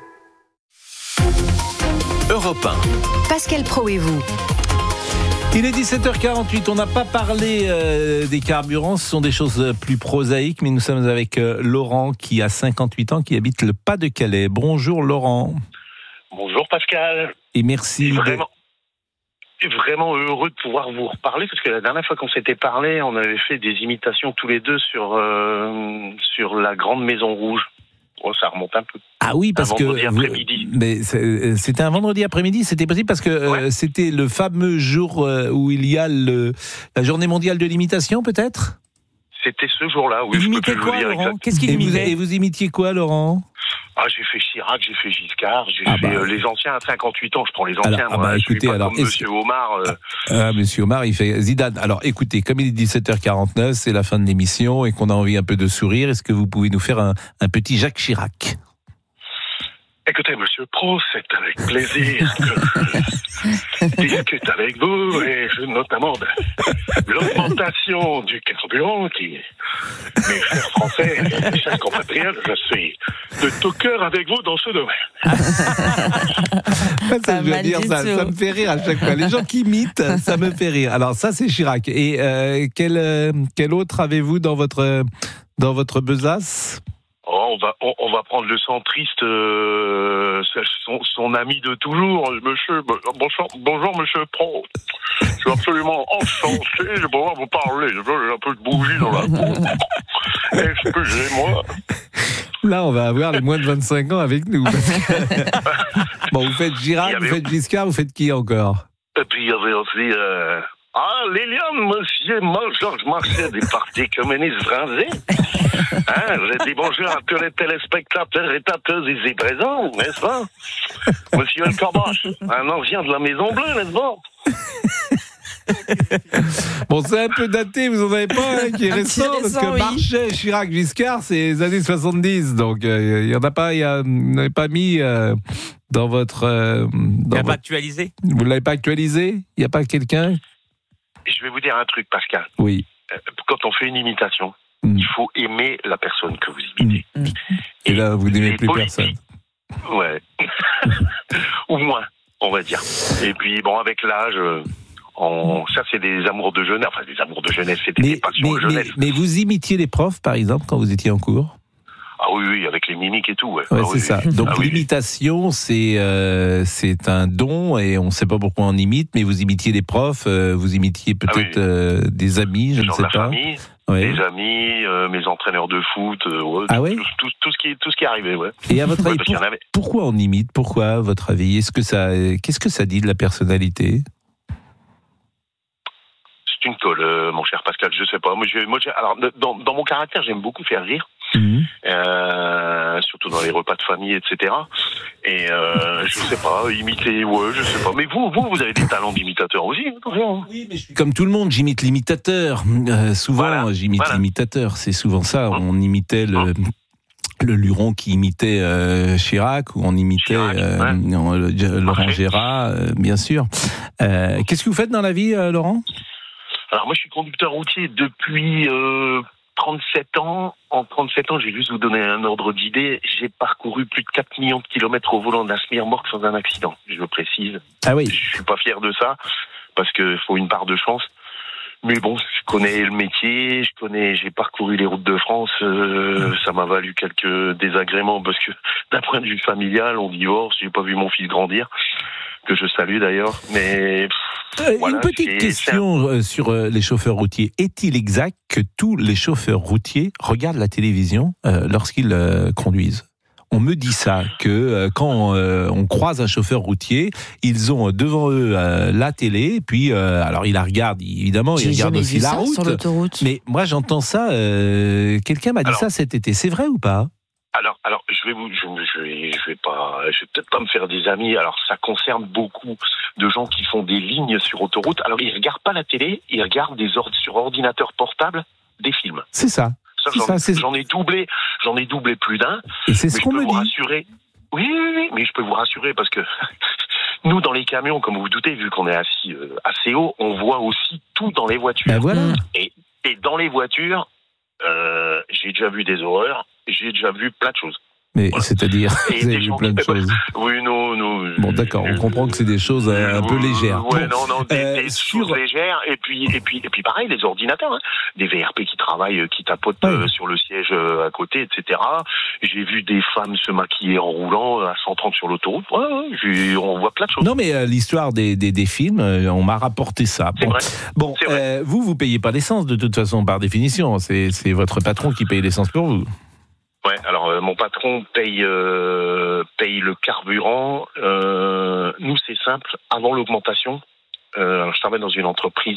S21: Europe un.
S14: Pascal Praud et vous.
S2: Il est dix-sept heures quarante-huit, on n'a pas parlé euh, des carburants, ce sont des choses plus prosaïques, mais nous sommes avec euh, Laurent qui a cinquante-huit ans, qui habite le Pas-de-Calais. Bonjour Laurent.
S23: Bonjour Pascal.
S2: Et merci.
S23: Vraiment, vraiment heureux de pouvoir vous reparler, parce que la dernière fois qu'on s'était parlé, on avait fait des imitations tous les deux sur, euh, sur la Grande Maison Rouge. Oh, ça remonte un peu.
S2: Ah oui, parce
S23: un
S2: que
S23: vendredi après-midi.
S2: mais c'était un vendredi après-midi, c'était possible parce que ouais. euh, c'était le fameux jour où il y a le, la journée mondiale de l'imitation, peut-être.
S23: C'était ce jour-là, oui.
S2: Il imitait quoi, Laurent? Qu'est-ce qu'il imitait? Et vous imitiez quoi, Laurent?
S23: Ah, j'ai fait Chirac, j'ai fait Giscard, j'ai
S2: ah
S23: fait
S2: bah.
S23: euh, les anciens à cinquante-huit ans. Je prends les anciens.
S2: Alors,
S23: moi,
S2: ah bah,
S23: je
S2: écoutez,
S23: suis pas
S2: alors,
S23: comme Monsieur Omar. Euh...
S2: Ah, Monsieur Omar, il fait Zidane. Alors, écoutez, comme il est dix-sept heures quarante-neuf, c'est la fin de l'émission et qu'on a envie un peu de sourire. Est-ce que vous pouvez nous faire un, un petit Jacques Chirac?
S23: Écoutez, Monsieur Praud, c'est avec plaisir que je discute avec vous, et je, notamment de l'augmentation du carburant qui, mes chers Français, mes chers compatriotes, je suis de tout cœur avec vous dans ce domaine.
S2: ça, je veux dire, ça, ça me fait rire à chaque fois. Les gens qui imitent, ça me fait rire. Alors ça, c'est Chirac. Et euh, quel, euh, quel autre avez-vous dans votre, dans votre besace?
S23: Oh, on va on, on va prendre le centriste, euh, son, son ami de toujours, monsieur. Bonjour, bonjour Monsieur Praud. Je suis absolument enchanté de pouvoir vous parler. J'ai un peu de bougie dans la bouche. Excusez-moi.
S2: Là, on va avoir les moins de vingt-cinq ans avec nous. Parce que... bon, vous faites Chirac, avait... vous faites Giscard, vous faites qui encore?
S23: Et puis il y avait aussi. Euh... Ah, Liliane, monsieur Georges Marchais du Parti communiste français. Hein, je dis bonjour à tous les téléspectateurs et tateuses ici présents, n'est-ce pas? Monsieur El Corbache, un ancien de la Maison Bleue, n'est-ce pas?
S2: Bon, c'est un peu daté, vous en avez pas un qui est
S4: Un petit
S2: récent, parce
S4: récent,
S2: que
S4: oui.
S2: Marchais, Chirac, Giscard, c'est les années soixante-dix, donc euh, il y en a pas, il y a, vous n'avez pas mis euh, dans votre... Euh, dans
S11: Il n'a
S2: votre-
S11: pas actualisé.
S2: Vous l'avez pas actualisé? Il n'y a pas quelqu'un?
S23: Je vais vous dire un truc, Pascal.
S2: Oui.
S23: Euh, Quand on fait une imitation,
S2: Mm.
S23: il faut aimer la personne que vous imitez.
S2: Et là, vous n'aimez
S23: c'est
S2: plus
S23: politique.
S2: personne.
S23: Ouais. Ou moins, on va dire. Et puis, bon, avec l'âge, euh, on... ça, c'est des amours de jeunesse. Enfin, des amours de jeunesse, c'était des passions
S2: Mais,
S23: de
S2: mais,
S23: jeunesse.
S2: mais vous imitiez les profs, par exemple, quand vous étiez en cours?
S23: Ah oui, oui, avec les mimiques et tout. Ouais,
S2: Ouais,
S23: Ah
S2: c'est
S23: oui,
S2: ça.
S23: oui.
S2: Donc
S23: Ah oui, oui.
S2: l'imitation, c'est euh, c'est un don et on ne sait pas pourquoi on imite, mais vous imitiez les profs, euh, vous imitiez peut-être
S23: Ah oui.
S2: euh, des amis, je
S23: Des
S2: ne
S23: gens
S2: sais
S23: de la
S2: pas.
S23: famille,
S2: Ouais.
S23: mes amis, euh, mes entraîneurs de foot, euh, ouais,
S2: Ah
S23: tout,
S2: ouais
S23: tout, tout, tout ce qui, tout ce qui est arrivé, ouais.
S2: Et à votre
S23: Ouais,
S2: avis,
S23: parce qu'il y en
S2: pour-
S23: avait.
S2: pourquoi on imite? Pourquoi, à votre avis? Est-ce que ça, qu'est-ce que ça dit de la personnalité?
S23: C'est une colle, euh, mon cher Pascal, je sais pas. Moi, je, moi, j'ai- alors, dans, dans mon caractère, j'aime beaucoup faire rire,
S2: Mhm.
S23: euh, surtout dans les repas de famille, et cetera. Et euh, je sais pas, imiter, ouais, je sais pas. Mais vous, vous, vous avez des talents d'imitateur aussi, attention.
S2: Oui, mais je suis comme tout le monde, j'imite l'imitateur. Euh, souvent,
S23: Voilà,
S2: j'imite
S23: voilà.
S2: l'imitateur. C'est souvent ça. On imitait le. Le Luron qui imitait euh, Chirac, ou on imitait
S23: Chirac,
S2: euh,
S23: ouais.
S2: non, le- Laurent
S23: Parfait.
S2: Gérard, euh, bien sûr. Euh, Qu'est-ce que vous faites dans la vie, euh, Laurent?
S23: Alors moi, je suis conducteur routier depuis euh, trente-sept ans. En trente-sept ans, j'ai juste vous donner un ordre d'idée. J'ai parcouru plus de quatre millions de kilomètres au volant d'un semi-remorque sans un accident. Je le précise.
S2: Ah oui.
S23: Je suis pas fier de ça parce qu'il faut une part de chance. Mais bon, je connais le métier, je connais, j'ai parcouru les routes de France. Euh, ça m'a valu quelques désagréments parce que d'un point de vue familial, on divorce. J'ai pas vu mon fils grandir, que je salue d'ailleurs. Mais pff,
S2: Euh,
S23: voilà,
S2: Une petite
S23: c'est-
S2: question euh, sur euh, les chauffeurs routiers. Est-il exact que tous les chauffeurs routiers regardent la télévision euh, lorsqu'ils euh, conduisent? On me dit ça, que euh, quand euh, on croise un chauffeur routier, ils ont devant eux euh, la télé, puis euh, alors ils la regardent, évidemment, ils
S4: J'ai
S2: regardent
S4: jamais
S2: aussi
S4: vu
S2: la
S4: ça
S2: route.
S4: sur l'autoroute.
S2: Mais moi j'entends ça, euh, quelqu'un m'a dit
S23: Alors-
S2: ça cet été, c'est vrai ou pas?
S23: Alors, alors, je vais vous, je, je vais, je vais pas, je vais peut-être pas me faire des amis. Alors, ça concerne beaucoup de gens qui font des lignes sur autoroute. Alors, ils regardent pas la télé, ils regardent des ordres sur ordinateur portable des films.
S2: C'est ça.
S23: Ça,
S2: C'est
S23: j'en,
S2: ça, c'est-
S23: j'en ai doublé, j'en ai doublé plus d'un.
S2: Et c'est ce
S23: Mais je
S2: qu'on
S23: peux
S2: me
S23: vous
S2: dit.
S23: rassurer. Oui, oui, oui, mais je peux vous rassurer parce que nous, dans les camions, comme vous vous doutez, vu qu'on est assis euh, assez haut, on voit aussi tout dans les voitures.
S2: Ben voilà.
S23: Et, et dans les voitures, euh, j'ai déjà vu des horreurs, j'ai déjà vu plein de choses.
S2: Mais c'est-à-dire,
S23: Et
S2: vous avez
S23: des
S2: vu
S23: gens
S2: plein de
S23: qui-
S2: choses.
S23: Oui, non, non.
S2: Bon, d'accord, on comprend que c'est des choses euh, un peu légères.
S23: Ouais,
S2: Bon,
S23: non, non, des,
S2: euh,
S23: des
S2: sur-
S23: choses légères. Et puis, et puis, et puis, pareil, les ordinateurs, hein, des V R P qui travaillent, euh, qui tapotent euh, sur le siège euh, à côté, et cetera. J'ai vu des femmes se maquiller en roulant à cent trente sur l'autoroute. Ouais, ouais, j'ai- on voit plein de choses.
S2: Non, mais euh, l'histoire des, des, des films, euh, on m'a rapporté ça. Bon, bon euh, vous, vous payez pas l'essence de toute façon, par définition. C'est c'est votre patron qui paye l'essence pour vous.
S23: Ouais, alors euh, mon patron paye euh, paye le carburant. Euh, nous, c'est simple. Avant l'augmentation, euh, je travaille dans une entreprise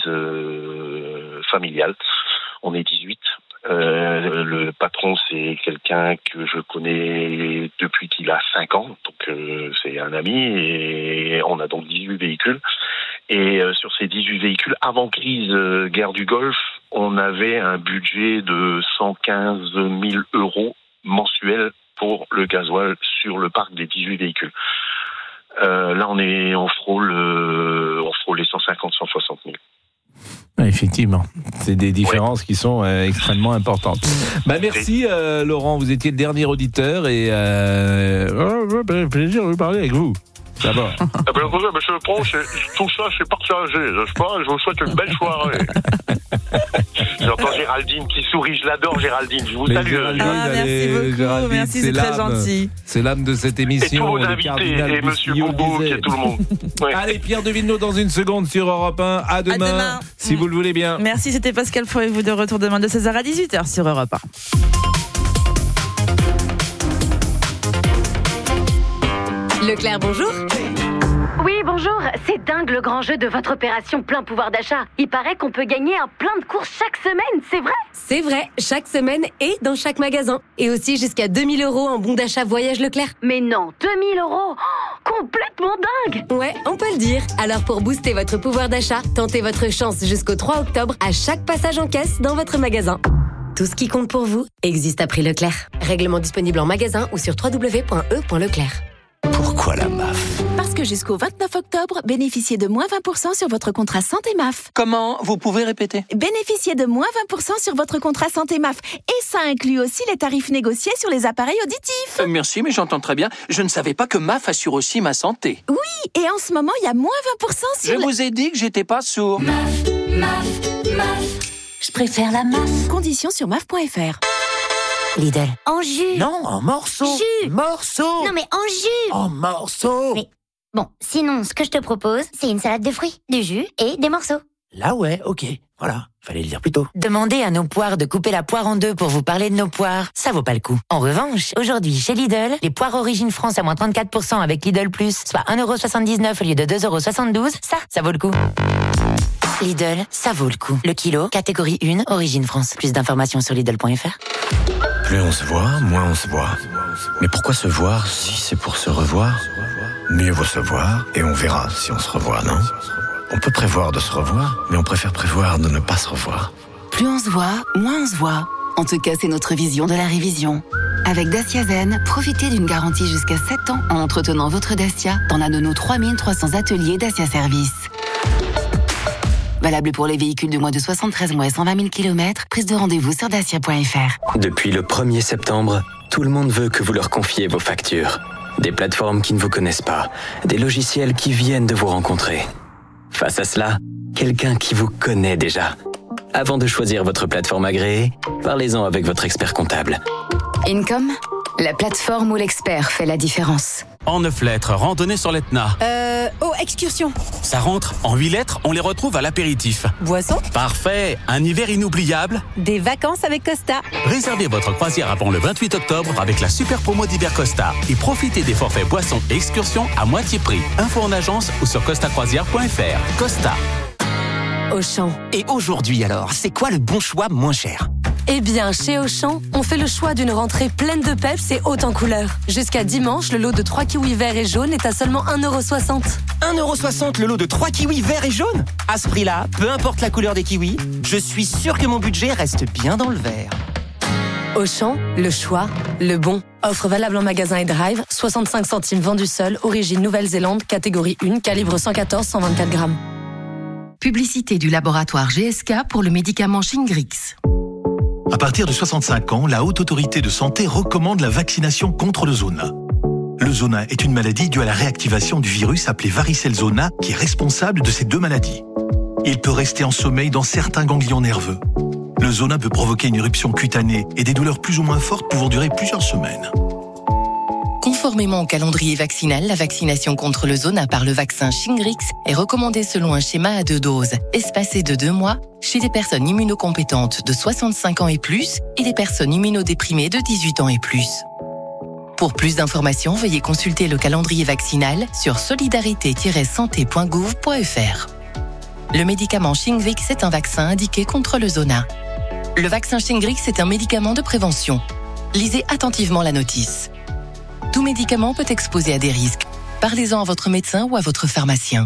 S23: euh, familiale. On est dix-huit. Euh, le patron, c'est quelqu'un que je connais depuis qu'il a cinq ans. Donc, euh, c'est un ami. Et on a donc dix-huit véhicules. Et euh, sur ces dix-huit véhicules, avant crise euh, guerre du Golfe, on avait un budget de cent quinze mille euros mensuel pour le gasoil sur le parc des dix-huit véhicules. Euh, là, on est, on frôle, euh, on frôle les cent cinquante, cent soixante mille.
S2: Ouais, effectivement, c'est des différences qui sont euh, extrêmement importantes. Bah merci euh, Laurent, vous étiez le dernier auditeur et euh, oh, oh, plaisir de vous parler avec vous. D'abord.
S23: Eh ben, écoutez, monsieur le pro, c'est, tout ça, c'est partagé, n'est-ce pas? Je vous souhaite une belle soirée. J'entends Géraldine qui sourit, je l'adore, Géraldine. Je vous
S2: Mais
S23: salue.
S2: Géraldine,
S23: Ah,
S2: elle est- Géraldine,
S4: merci, c'est très
S2: l'âme.
S4: gentil.
S2: C'est l'âme de cette
S23: Et
S2: émission.
S23: tous vos
S2: le
S23: invités,
S2: cardinal
S23: et monsieur
S2: Boussillon
S23: Bobo,
S2: disait.
S23: qui est tout le monde. Ouais.
S2: Allez, Pierre Devino dans une seconde sur Europe un. À demain,
S4: demain.
S2: si vous le voulez bien.
S4: Merci, c'était Pascal Pro et vous de retour demain de seize heures à dix-huit heures sur Europe un.
S14: Leclerc, bonjour.
S16: Oui, bonjour. C'est dingue le grand jeu de votre opération plein pouvoir d'achat. Il paraît qu'on peut gagner un plein de courses chaque semaine, c'est vrai?
S14: C'est vrai, chaque semaine et dans chaque magasin. Et aussi jusqu'à deux mille euros en bon d'achat Voyage Leclerc.
S16: Mais non, deux mille euros, oh, complètement dingue.
S14: Ouais, on peut le dire. Alors pour booster votre pouvoir d'achat, tentez votre chance jusqu'au trois octobre à chaque passage en caisse dans votre magasin. Tout ce qui compte pour vous existe à prix Leclerc. Règlement disponible en magasin ou sur w w w point e point leclerc.
S17: Pourquoi la M A F?
S18: Parce que jusqu'au vingt-neuf octobre, bénéficiez de moins vingt pour cent sur votre contrat santé M A F.
S17: Comment? Vous pouvez répéter?
S18: Bénéficiez de moins vingt pour cent sur votre contrat santé M A F. Et ça inclut aussi les tarifs négociés sur les appareils auditifs.
S17: Euh, merci, mais j'entends très bien. Je ne savais pas que M A F assure aussi ma santé.
S18: Oui, et en ce moment, il y a moins vingt pour cent sur...
S17: Je
S18: le...
S17: vous ai dit que j'étais pas sourd.
S18: M A F, M A F, M A F. Je préfère la M A F. Conditions sur M A F point F R.
S20: Lidl.
S25: En jus.
S17: Non, en morceaux.
S25: Jus.
S17: Morceaux.
S25: Non mais en jus.
S17: En morceaux.
S25: Mais bon, sinon, ce que je te propose, c'est une salade de fruits, du jus et des morceaux.
S17: Là ouais, ok. Voilà, fallait le dire plus tôt.
S20: Demandez à nos poires de couper la poire en deux pour vous parler de nos poires. Ça vaut pas le coup. En revanche, aujourd'hui, chez Lidl, les poires Origine France à moins trente-quatre pour cent avec Lidl Plus, soit un euro soixante-dix-neuf au lieu de deux euros soixante-douze, ça, ça vaut le coup. Lidl, ça vaut le coup. Le kilo, catégorie un, Origine France. Plus d'informations sur Lidl point F R.
S26: Plus on se voit, moins on se voit. Mais pourquoi se voir si c'est pour se revoir? Mieux vaut se voir et on verra si on se revoit, non? On peut prévoir de se revoir, mais on préfère prévoir de ne pas se revoir.
S18: Plus on se voit, moins on se voit. En tout cas, c'est notre vision de la révision. Avec Dacia Zen, profitez d'une garantie jusqu'à sept ans en entretenant votre Dacia dans l'un de nos trois mille trois cents ateliers Dacia Service. Valable pour les véhicules de moins de soixante-treize mois et cent vingt mille kilomètres. Prise de rendez-vous sur dacia point F R.
S21: Depuis le premier septembre, tout le monde veut que vous leur confiez vos factures. Des plateformes qui ne vous connaissent pas, des logiciels qui viennent de vous rencontrer. Face à cela, quelqu'un qui vous connaît déjà. Avant de choisir votre plateforme agréée, parlez-en avec votre expert comptable.
S18: Income, la plateforme où l'expert fait la différence.
S11: En neuf lettres, randonnée sur l'Etna.
S18: Euh, oh, excursion.
S11: Ça rentre. En huit lettres, on les retrouve à l'apéritif.
S18: Boisson.
S11: Parfait. Un hiver inoubliable.
S18: Des vacances avec Costa.
S11: Réservez votre croisière avant le vingt-huit octobre avec la super promo d'hiver Costa et profitez des forfaits boissons et excursions à moitié prix. Info en agence ou sur costa croisière point F R. Costa.
S18: Auchan.
S27: Et aujourd'hui alors, c'est quoi le bon choix moins cher?
S14: Eh bien, chez Auchan, on fait le choix d'une rentrée pleine de peps et haute en couleurs. Jusqu'à dimanche, le lot de trois kiwis verts et jaunes est à seulement un euro soixante.
S27: un euro soixante le lot de trois kiwis verts et jaunes? À ce prix-là, peu importe la couleur des kiwis, je suis sûr que mon budget reste bien dans le vert.
S14: Auchan, le choix, le bon. Offre valable en magasin et drive, soixante-cinq centimes vendu seul, origine Nouvelle-Zélande, catégorie un, calibre cent quatorze cent vingt-quatre grammes.
S18: Publicité du laboratoire G S K pour le médicament Shingrix.
S28: À partir de soixante-cinq ans, la Haute Autorité de Santé recommande la vaccination contre le zona. Le zona est une maladie due à la réactivation du virus appelé varicelle zona qui est responsable de ces deux maladies. Il peut rester en sommeil dans certains ganglions nerveux. Le zona peut provoquer une éruption cutanée et des douleurs plus ou moins fortes pouvant durer plusieurs semaines.
S18: Conformément au calendrier vaccinal, la vaccination contre le zona par le vaccin Shingrix est recommandée selon un schéma à deux doses, espacé de deux mois, chez les personnes immunocompétentes de soixante-cinq ans et plus et les personnes immunodéprimées de dix-huit ans et plus. Pour plus d'informations, veuillez consulter le calendrier vaccinal sur solidarité tiret santé point gouv point F R. Le médicament Shingrix est un vaccin indiqué contre le zona. Le vaccin Shingrix est un médicament de prévention. Lisez attentivement la notice. Tout médicament peut exposer à des risques. Parlez-en à votre médecin ou à votre pharmacien.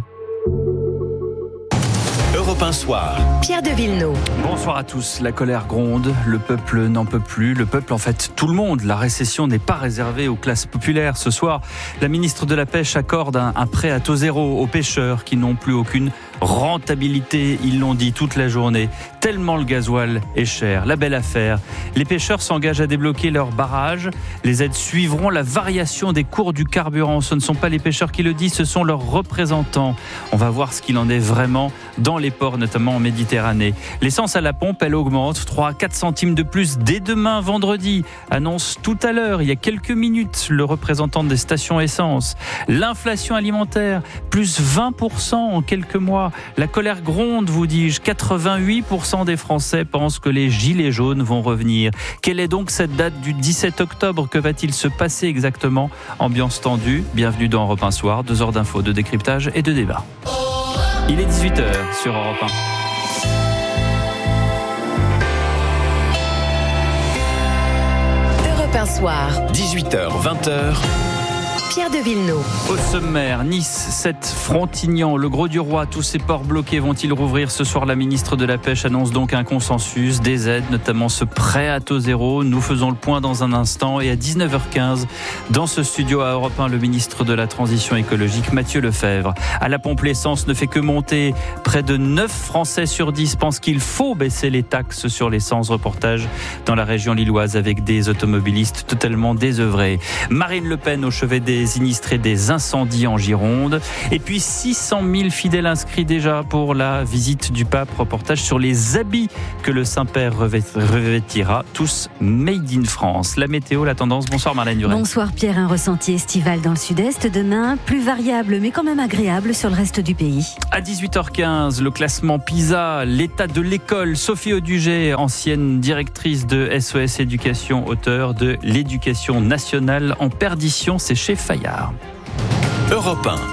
S21: Europe un soir.
S18: Pierre de Villeneuve.
S29: Bonsoir à tous. La colère gronde, le peuple n'en peut plus. Le peuple, en fait, tout le monde. La récession n'est pas réservée aux classes populaires. Ce soir, la ministre de la Pêche accorde un, un prêt à taux zéro aux pêcheurs qui n'ont plus aucune rentabilité. Ils l'ont dit toute la journée. Tellement le gasoil est cher. La belle affaire. Les pêcheurs s'engagent à débloquer leurs barrages. Les aides suivront la variation des cours du carburant. Ce ne sont pas les pêcheurs qui le disent, ce sont leurs représentants. On va voir ce qu'il en est vraiment dans les ports, notamment en Méditerranée. L'essence à la pompe, elle augmente. trois à quatre centimes de plus dès demain, vendredi. Annonce tout à l'heure, il y a quelques minutes, le représentant des stations essence. L'inflation alimentaire, plus vingt pour cent en quelques mois. soir, la colère gronde, vous dis-je. quatre-vingt-huit pour cent des Français pensent que les gilets jaunes vont revenir. Quelle est donc cette date du dix-sept octobre? Que va-t-il se passer exactement? Ambiance tendue. Bienvenue dans Europe un Soir. Deux heures d'infos, de décryptage et de débat. Il est dix-huit heures sur Europe un.
S18: Europe un Soir.
S11: dix-huit heures, vingt heures.
S18: Pierre de Villeneuve.
S29: Au sommaire, Nice, Sète, Frontignan, le Grau-du-Roi, tous ces ports bloqués vont-ils rouvrir ce soir? La ministre de la Pêche annonce donc un consensus, des aides, notamment ce prêt à taux zéro. Nous faisons le point dans un instant et à dix-neuf heures quinze, dans ce studio à Europe un, le ministre de la Transition écologique, Mathieu Lefèvre. À la pompe, l'essence ne fait que monter. Près de neuf Français sur dix pensent qu'il faut baisser les taxes sur l'essence. Reportage dans la région lilloise avec des automobilistes totalement désœuvrés. Marine Le Pen au chevet des sinistrés des incendies en Gironde. Et puis six cent mille fidèles inscrits déjà pour la visite du pape. Reportage sur les habits que le Saint-Père revêtira, tous made in France. La météo, la tendance. Bonsoir Marlène Duret.
S1: Bonsoir Pierre, un ressenti estival dans le sud-est. Demain, plus variable mais quand même agréable sur le reste du pays.
S29: À dix-huit heures quinze, le classement PISA, l'état de l'école. Sophie Audugé, ancienne directrice de S O S Éducation, auteure de L'éducation nationale en perdition, c'est chez Fayard.
S11: Europe un.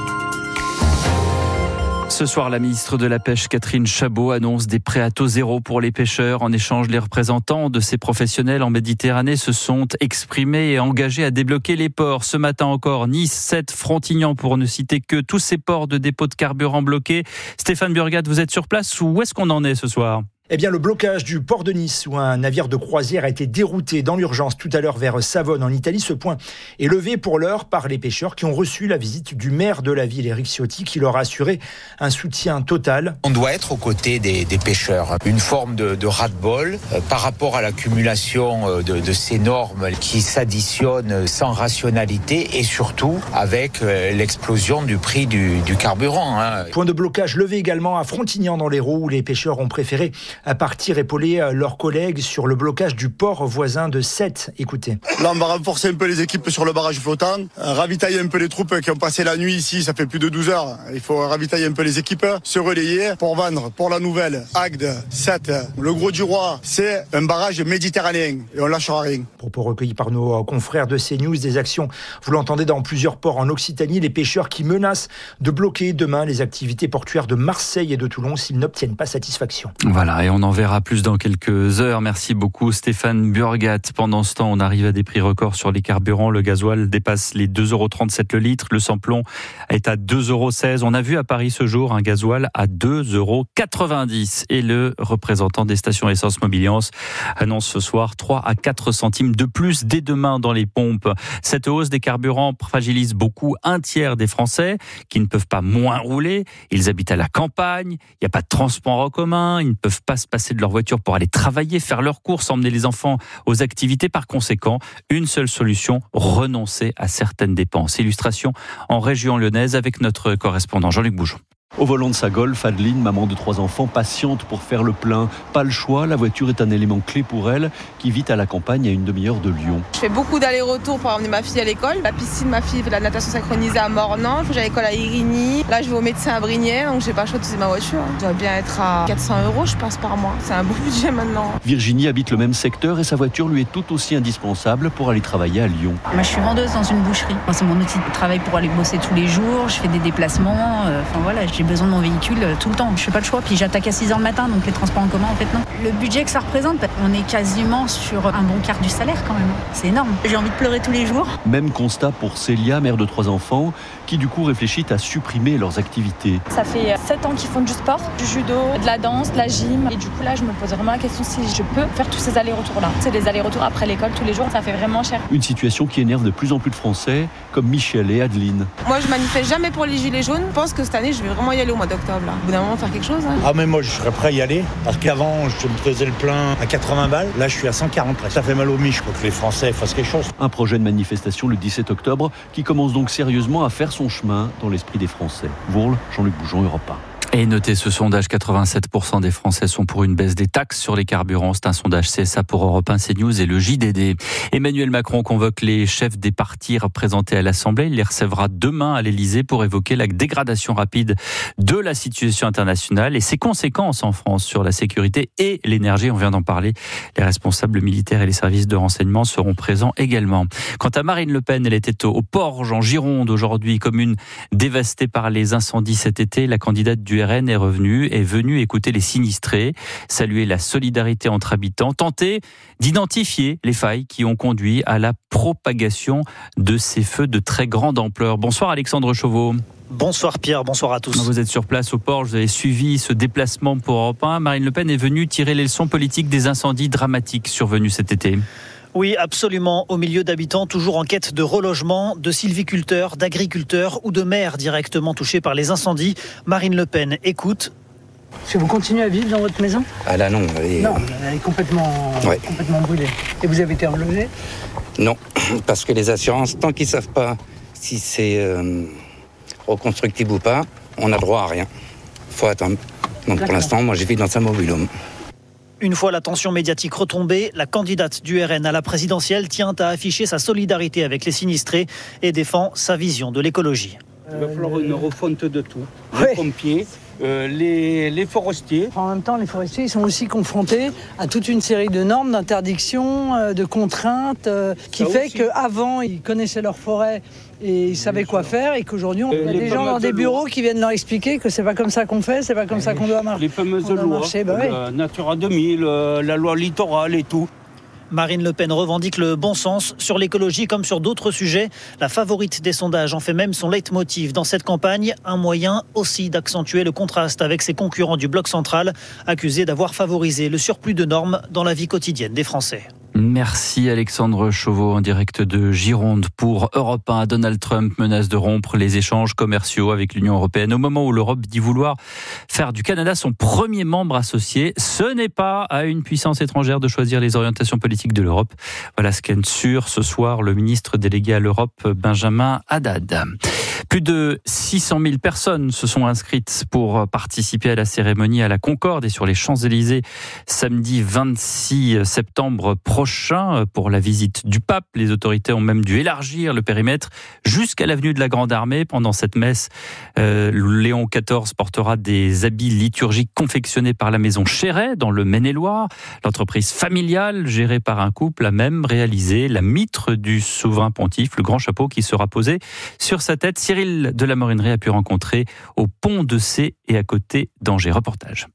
S29: Ce soir, la ministre de la Pêche, Catherine Chabot, annonce des prêts à taux zéro pour les pêcheurs. En échange, les représentants de ces professionnels en Méditerranée se sont exprimés et engagés à débloquer les ports. Ce matin encore, Nice, Sète, Frontignan, pour ne citer que tous ces ports de dépôt de carburant bloqués. Stéphane Burgat, vous êtes sur place ou où est-ce qu'on en est ce soir ?
S6: Eh bien, le blocage du port de Nice, où un navire de croisière a été dérouté dans l'urgence tout à l'heure vers Savone, en Italie. Ce point est levé pour l'heure par les pêcheurs qui ont reçu la visite du maire de la ville, Éric Ciotti, qui leur a assuré un soutien total.
S7: On doit être aux côtés des, des pêcheurs. Une forme de, de ras-de-bol euh, par rapport à l'accumulation de, de ces normes qui s'additionnent sans rationalité et surtout avec euh, l'explosion du prix du, du carburant. Hein.
S6: Point de blocage levé également à Frontignan dans l'Hérault, où les pêcheurs ont préféré à partir épauler leurs collègues sur le blocage du port voisin de Sète. Écoutez.
S8: Là, on va renforcer un peu les équipes sur le barrage flottant, ravitailler un peu les troupes qui ont passé la nuit ici, ça fait plus de douze heures. Il faut ravitailler un peu les équipes, se relayer pour vendre pour la nouvelle Agde, Sète, le Grau-du-Roi. C'est un barrage méditerranéen et on lâchera rien.
S6: Propos recueillis par nos confrères de CNews, des actions, vous l'entendez, dans plusieurs ports en Occitanie, les pêcheurs qui menacent de bloquer demain les activités portuaires de Marseille et de Toulon s'ils n'obtiennent pas satisfaction.
S29: Voilà. Et on en verra plus dans quelques heures. Merci beaucoup Stéphane Burgat. Pendant ce temps, on arrive à des prix records sur les carburants. Le gasoil dépasse les deux euros trente-sept le litre. Le samplon est à deux euros seize. On a vu à Paris ce jour un gasoil à deux euros quatre-vingt-dix. Et le représentant des stations essence Mobiliance annonce ce soir trois à quatre centimes de plus dès demain dans les pompes. Cette hausse des carburants fragilise beaucoup un tiers des Français qui ne peuvent pas moins rouler. Ils habitent à la campagne. Il n'y a pas de transport en commun. Ils ne peuvent pas se passer de leur voiture pour aller travailler, faire leurs courses, emmener les enfants aux activités. Par conséquent, une seule solution, renoncer à certaines dépenses. Illustration en région lyonnaise avec notre correspondant Jean-Luc Boujon.
S9: Au volant de sa Golf, Adeline, maman de trois enfants, patiente pour faire le plein. Pas le choix, la voiture est un élément clé pour elle, qui vit à la campagne à une demi-heure de Lyon.
S10: Je fais beaucoup d'allers-retours pour emmener ma fille à l'école. La piscine, ma fille fait la natation synchronisée à Mornan. J'ai l'école à Irigny. Là, je vais au médecin à Brignais, donc j'ai pas le choix d'utiliser ma voiture. Je dois bien être à quatre cents euros, je pense, par mois. C'est un beau budget maintenant.
S9: Virginie habite le même secteur et sa voiture lui est tout aussi indispensable pour aller travailler à Lyon.
S12: Moi, je suis vendeuse dans une boucherie. C'est mon outil de travail pour aller bosser tous les jours. Je fais des déplacements. Enfin voilà, j'ai besoin de mon véhicule tout le temps. Je fais pas le choix. Puis j'attaque à six heures le matin, donc les transports en commun, en fait, non. Le budget que ça représente, on est quasiment sur un bon quart du salaire quand même. C'est énorme. J'ai envie de pleurer tous les jours.
S9: Même constat pour Célia, mère de trois enfants, qui du coup réfléchit à supprimer leurs activités.
S19: Ça fait sept ans qu'ils font du sport, du judo, de la danse, de la gym. Et du coup là, je me pose vraiment la question si je peux faire tous ces allers-retours-là. C'est des allers-retours après l'école tous les jours, ça fait vraiment cher.
S9: Une situation qui énerve de plus en plus de Français, comme Michel et Adeline.
S10: Moi, je manifeste jamais pour les gilets jaunes. Je pense que cette année, je vais vraiment y aller au mois d'octobre. Là. Au bout d'un moment, faire quelque chose. Hein.
S22: Ah mais moi, je serais prêt à y aller. Parce qu'avant, je me faisais le plein à quatre-vingts balles. Là, je suis à cent quarante. Ça fait mal aux miches pour que les Français fassent quelque chose.
S9: Un projet de manifestation le dix-sept octobre qui commence donc sérieusement à faire son chemin dans l'esprit des Français. Vourles, Jean-Luc Boujon, Europe un.
S29: Et notez ce sondage, quatre-vingt-sept pour cent des Français sont pour une baisse des taxes sur les carburants. C'est un sondage C S A pour Europe un, CNews et le J D D. Emmanuel Macron convoque les chefs des partis représentés à l'Assemblée. Il les recevra demain à l'Élysée pour évoquer la dégradation rapide de la situation internationale et ses conséquences en France sur la sécurité et l'énergie. On vient d'en parler. Les responsables militaires et les services de renseignement seront présents également. Quant à Marine Le Pen, elle était au Porge en Gironde aujourd'hui, commune dévastée par les incendies cet été. La candidate du R N est revenue, est venue écouter les sinistrés, saluer la solidarité entre habitants, tenter d'identifier les failles qui ont conduit à la propagation de ces feux de très grande ampleur. Bonsoir Alexandre Chauveau.
S2: Bonsoir Pierre, bonsoir à tous.
S29: Vous êtes sur place au Porge, vous avez suivi ce déplacement pour Europe un. Marine Le Pen est venue tirer les leçons politiques des incendies dramatiques survenus cet été.
S2: Oui, absolument. Au milieu d'habitants toujours en quête de relogement, de sylviculteurs, d'agriculteurs ou de maires directement touchés par les incendies. Marine Le Pen écoute.
S3: Est-ce que vous continuez à vivre dans votre maison ?
S4: Ah là non. Elle est...
S3: Non, elle est complètement, ouais. complètement brûlée. Et vous avez été relogé ?
S4: Non, parce que les assurances, tant qu'ils ne savent pas si c'est euh, reconstructible ou pas, on n'a droit à rien. Il faut attendre. Donc D'accord. Pour l'instant, moi je vis dans un mobil-home.
S2: Une fois la tension médiatique retombée, la candidate du R N à la présidentielle tient à afficher sa solidarité avec les sinistrés et défend sa vision de l'écologie.
S5: Il va falloir une refonte de tout. Les oui. pompiers, euh, les, les forestiers.
S3: En même temps, les forestiers ils sont aussi confrontés à toute une série de normes, d'interdictions, de contraintes, euh, qui Ça fait aussi. qu'avant, ils connaissaient leur forêt et ils savaient quoi faire, et qu'aujourd'hui, on a des gens dans des bureaux qui viennent leur expliquer que c'est pas comme ça qu'on fait, c'est pas comme ça qu'on doit marcher.
S5: Les fameuses lois, bah oui. la Natura deux mille, la loi littorale et tout.
S2: Marine Le Pen revendique le bon sens sur l'écologie comme sur d'autres sujets. La favorite des sondages en fait même son leitmotiv dans cette campagne, un moyen aussi d'accentuer le contraste avec ses concurrents du bloc central, accusés d'avoir favorisé le surplus de normes dans la vie quotidienne des Français.
S29: Merci Alexandre Chauveau en direct de Gironde pour Europe un. Donald Trump menace de rompre les échanges commerciaux avec l'Union européenne au moment où l'Europe dit vouloir faire du Canada son premier membre associé. Ce n'est pas à une puissance étrangère de choisir les orientations politiques de l'Europe. Voilà ce qu'assure ce soir le ministre délégué à l'Europe Benjamin Haddad. Plus de six cent mille personnes se sont inscrites pour participer à la cérémonie à la Concorde et sur les Champs-Élysées samedi vingt-six septembre prochain pour la visite du pape. Les autorités ont même dû élargir le périmètre jusqu'à l'avenue de la Grande Armée. Pendant cette messe, euh, Léon quatorze portera des habits liturgiques confectionnés par la maison Chéret dans le Maine-et-Loire. L'entreprise familiale gérée par un couple a même réalisé la mitre du souverain pontife, le grand chapeau qui sera posé sur sa tête. Cyril de la Morinerie a pu rencontrer au pont de C et à côté d'Angers. Reportage.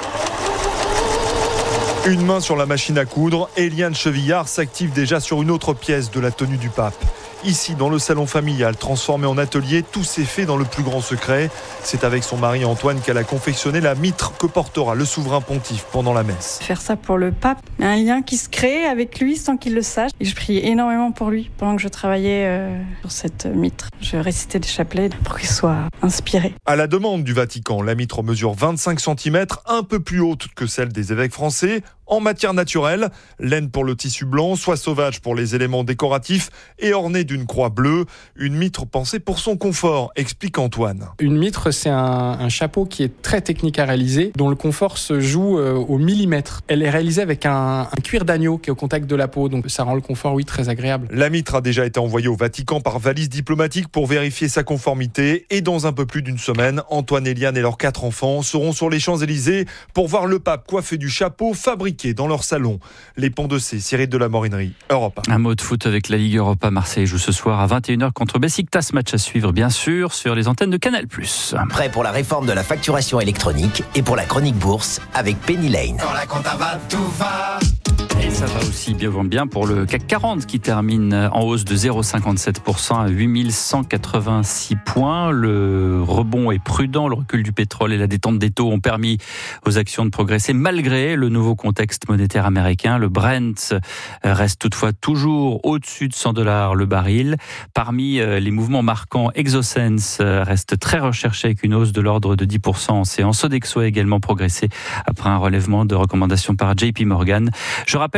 S13: Une main sur la machine à coudre, Eliane Chevillard s'active déjà sur une autre pièce de la tenue du pape. Ici, dans le salon familial, transformé en atelier, tout s'est fait dans le plus grand secret. C'est avec son mari Antoine qu'elle a confectionné la mitre que portera le souverain pontife pendant la messe.
S15: Faire ça pour le pape, un lien qui se crée avec lui sans qu'il le sache. Et je priais énormément pour lui pendant que je travaillais euh, sur cette mitre. Je récitais des chapelets pour qu'il soit inspiré.
S13: À la demande du Vatican, la mitre mesure vingt-cinq centimètres, un peu plus haute que celle des évêques français. En matière naturelle, laine pour le tissu blanc, soie sauvage pour les éléments décoratifs et ornée d'une croix bleue. Une mitre pensée pour son confort, explique Antoine.
S16: Une mitre, c'est un, un chapeau qui est très technique à réaliser, dont le confort se joue euh, au millimètre. Elle est réalisée avec un, un cuir d'agneau qui est au contact de la peau, donc ça rend le confort, oui, très agréable.
S13: La mitre a déjà été envoyée au Vatican par valise diplomatique pour vérifier sa conformité. Et dans un peu plus d'une semaine, Antoine, Eliane et leurs quatre enfants seront sur les Champs-Élysées pour voir le pape coiffé du chapeau fabriqué dans leur salon. Les Ponts de C, Cyril de la Morinerie, Europe un.
S29: Un mot de foot avec la Ligue Europa. Marseille joue ce soir à vingt et une heures contre Beşiktaş. Match à suivre bien sûr sur les antennes de Canal plus.
S15: Prêt pour la réforme de la facturation électronique et pour la chronique bourse avec Penny Lane.
S16: Quand la compta va, tout va.
S29: Et ça va aussi bien, bien pour le C A C quarante qui termine en hausse de zéro virgule cinquante-sept pour cent à huit mille cent quatre-vingt-six points. Le rebond est prudent. Le recul du pétrole et la détente des taux ont permis aux actions de progresser malgré le nouveau contexte monétaire américain. Le Brent reste toutefois toujours au-dessus de cent dollars le baril. Parmi les mouvements marquants, Exosense reste très recherché avec une hausse de l'ordre de dix pour cent en séance. Sodexo a également progressé après un relèvement de recommandations par J P Morgan. Je rappelle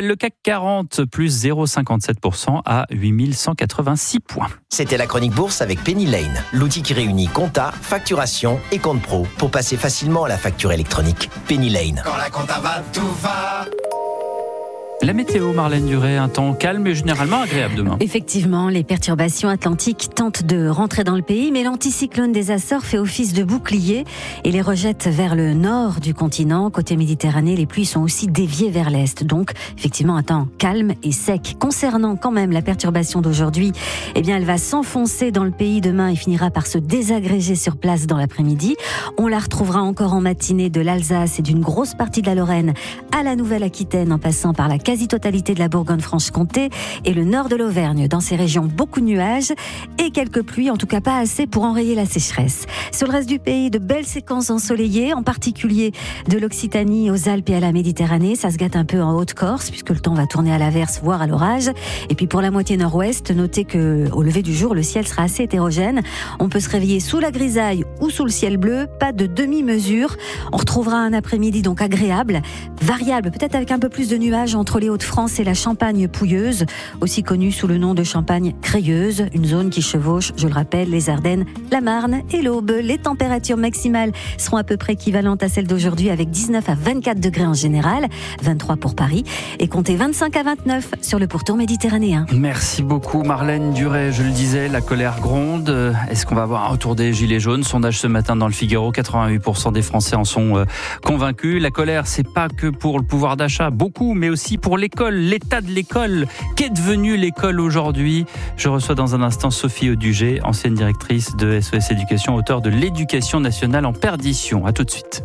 S29: Le C A C quarante plus zéro virgule cinquante-sept pour cent à huit mille cent quatre-vingt-six points.
S14: C'était la chronique bourse avec Penny Lane, l'outil qui réunit compta, facturation et compte pro pour passer facilement à la facture électronique. Penny Lane.
S17: Quand la compta va, tout va.
S29: La météo, Marlène Duret, un temps calme et généralement agréable demain.
S1: Effectivement, les perturbations atlantiques tentent de rentrer dans le pays, mais l'anticyclone des Açores fait office de bouclier et les rejette vers le nord du continent. Côté Méditerranée, les pluies sont aussi déviées vers l'est. Donc, effectivement, un temps calme et sec. Concernant quand même la perturbation d'aujourd'hui, eh bien, elle va s'enfoncer dans le pays demain et finira par se désagréger sur place dans l'après-midi. On la retrouvera encore en matinée de l'Alsace et d'une grosse partie de la Lorraine à la Nouvelle-Aquitaine, en passant par la quasi-totalité de la Bourgogne-Franche-Comté et le nord de l'Auvergne. Dans ces régions, beaucoup de nuages et quelques pluies, en tout cas pas assez pour enrayer la sécheresse. Sur le reste du pays, de belles séquences ensoleillées, en particulier de l'Occitanie aux Alpes et à la Méditerranée. Ça se gâte un peu en Haute-Corse, puisque le temps va tourner à l'averse, voire à l'orage. Et puis pour la moitié nord-ouest, notez que au lever du jour, le ciel sera assez hétérogène. On peut se réveiller sous la grisaille ou sous le ciel bleu, pas de demi-mesure. On retrouvera un après-midi donc agréable, variable, peut-être avec un peu plus de nuages entre les Hauts-de-France et la Champagne pouilleuse, aussi connue sous le nom de Champagne crayeuse, une zone qui chevauche, je le rappelle, les Ardennes, la Marne et l'Aube. Les températures maximales seront à peu près équivalentes à celles d'aujourd'hui, avec dix-neuf à vingt-quatre degrés en général, vingt-trois pour Paris, et comptez vingt-cinq à vingt-neuf sur le pourtour méditerranéen.
S29: Merci beaucoup Marlène Duret. Je le disais, la colère gronde. Est-ce qu'on va avoir un retour des gilets jaunes? Sondage ce matin dans le Figaro, quatre-vingt-huit pour cent des Français en sont convaincus. La colère, c'est pas que pour le pouvoir d'achat, beaucoup, mais aussi pour l'école, l'état de l'école. Qu'est devenue l'école aujourd'hui? Je reçois dans un instant Sophie Audugé, ancienne directrice de S O S Éducation, auteure de l'Éducation nationale en perdition. À tout de suite.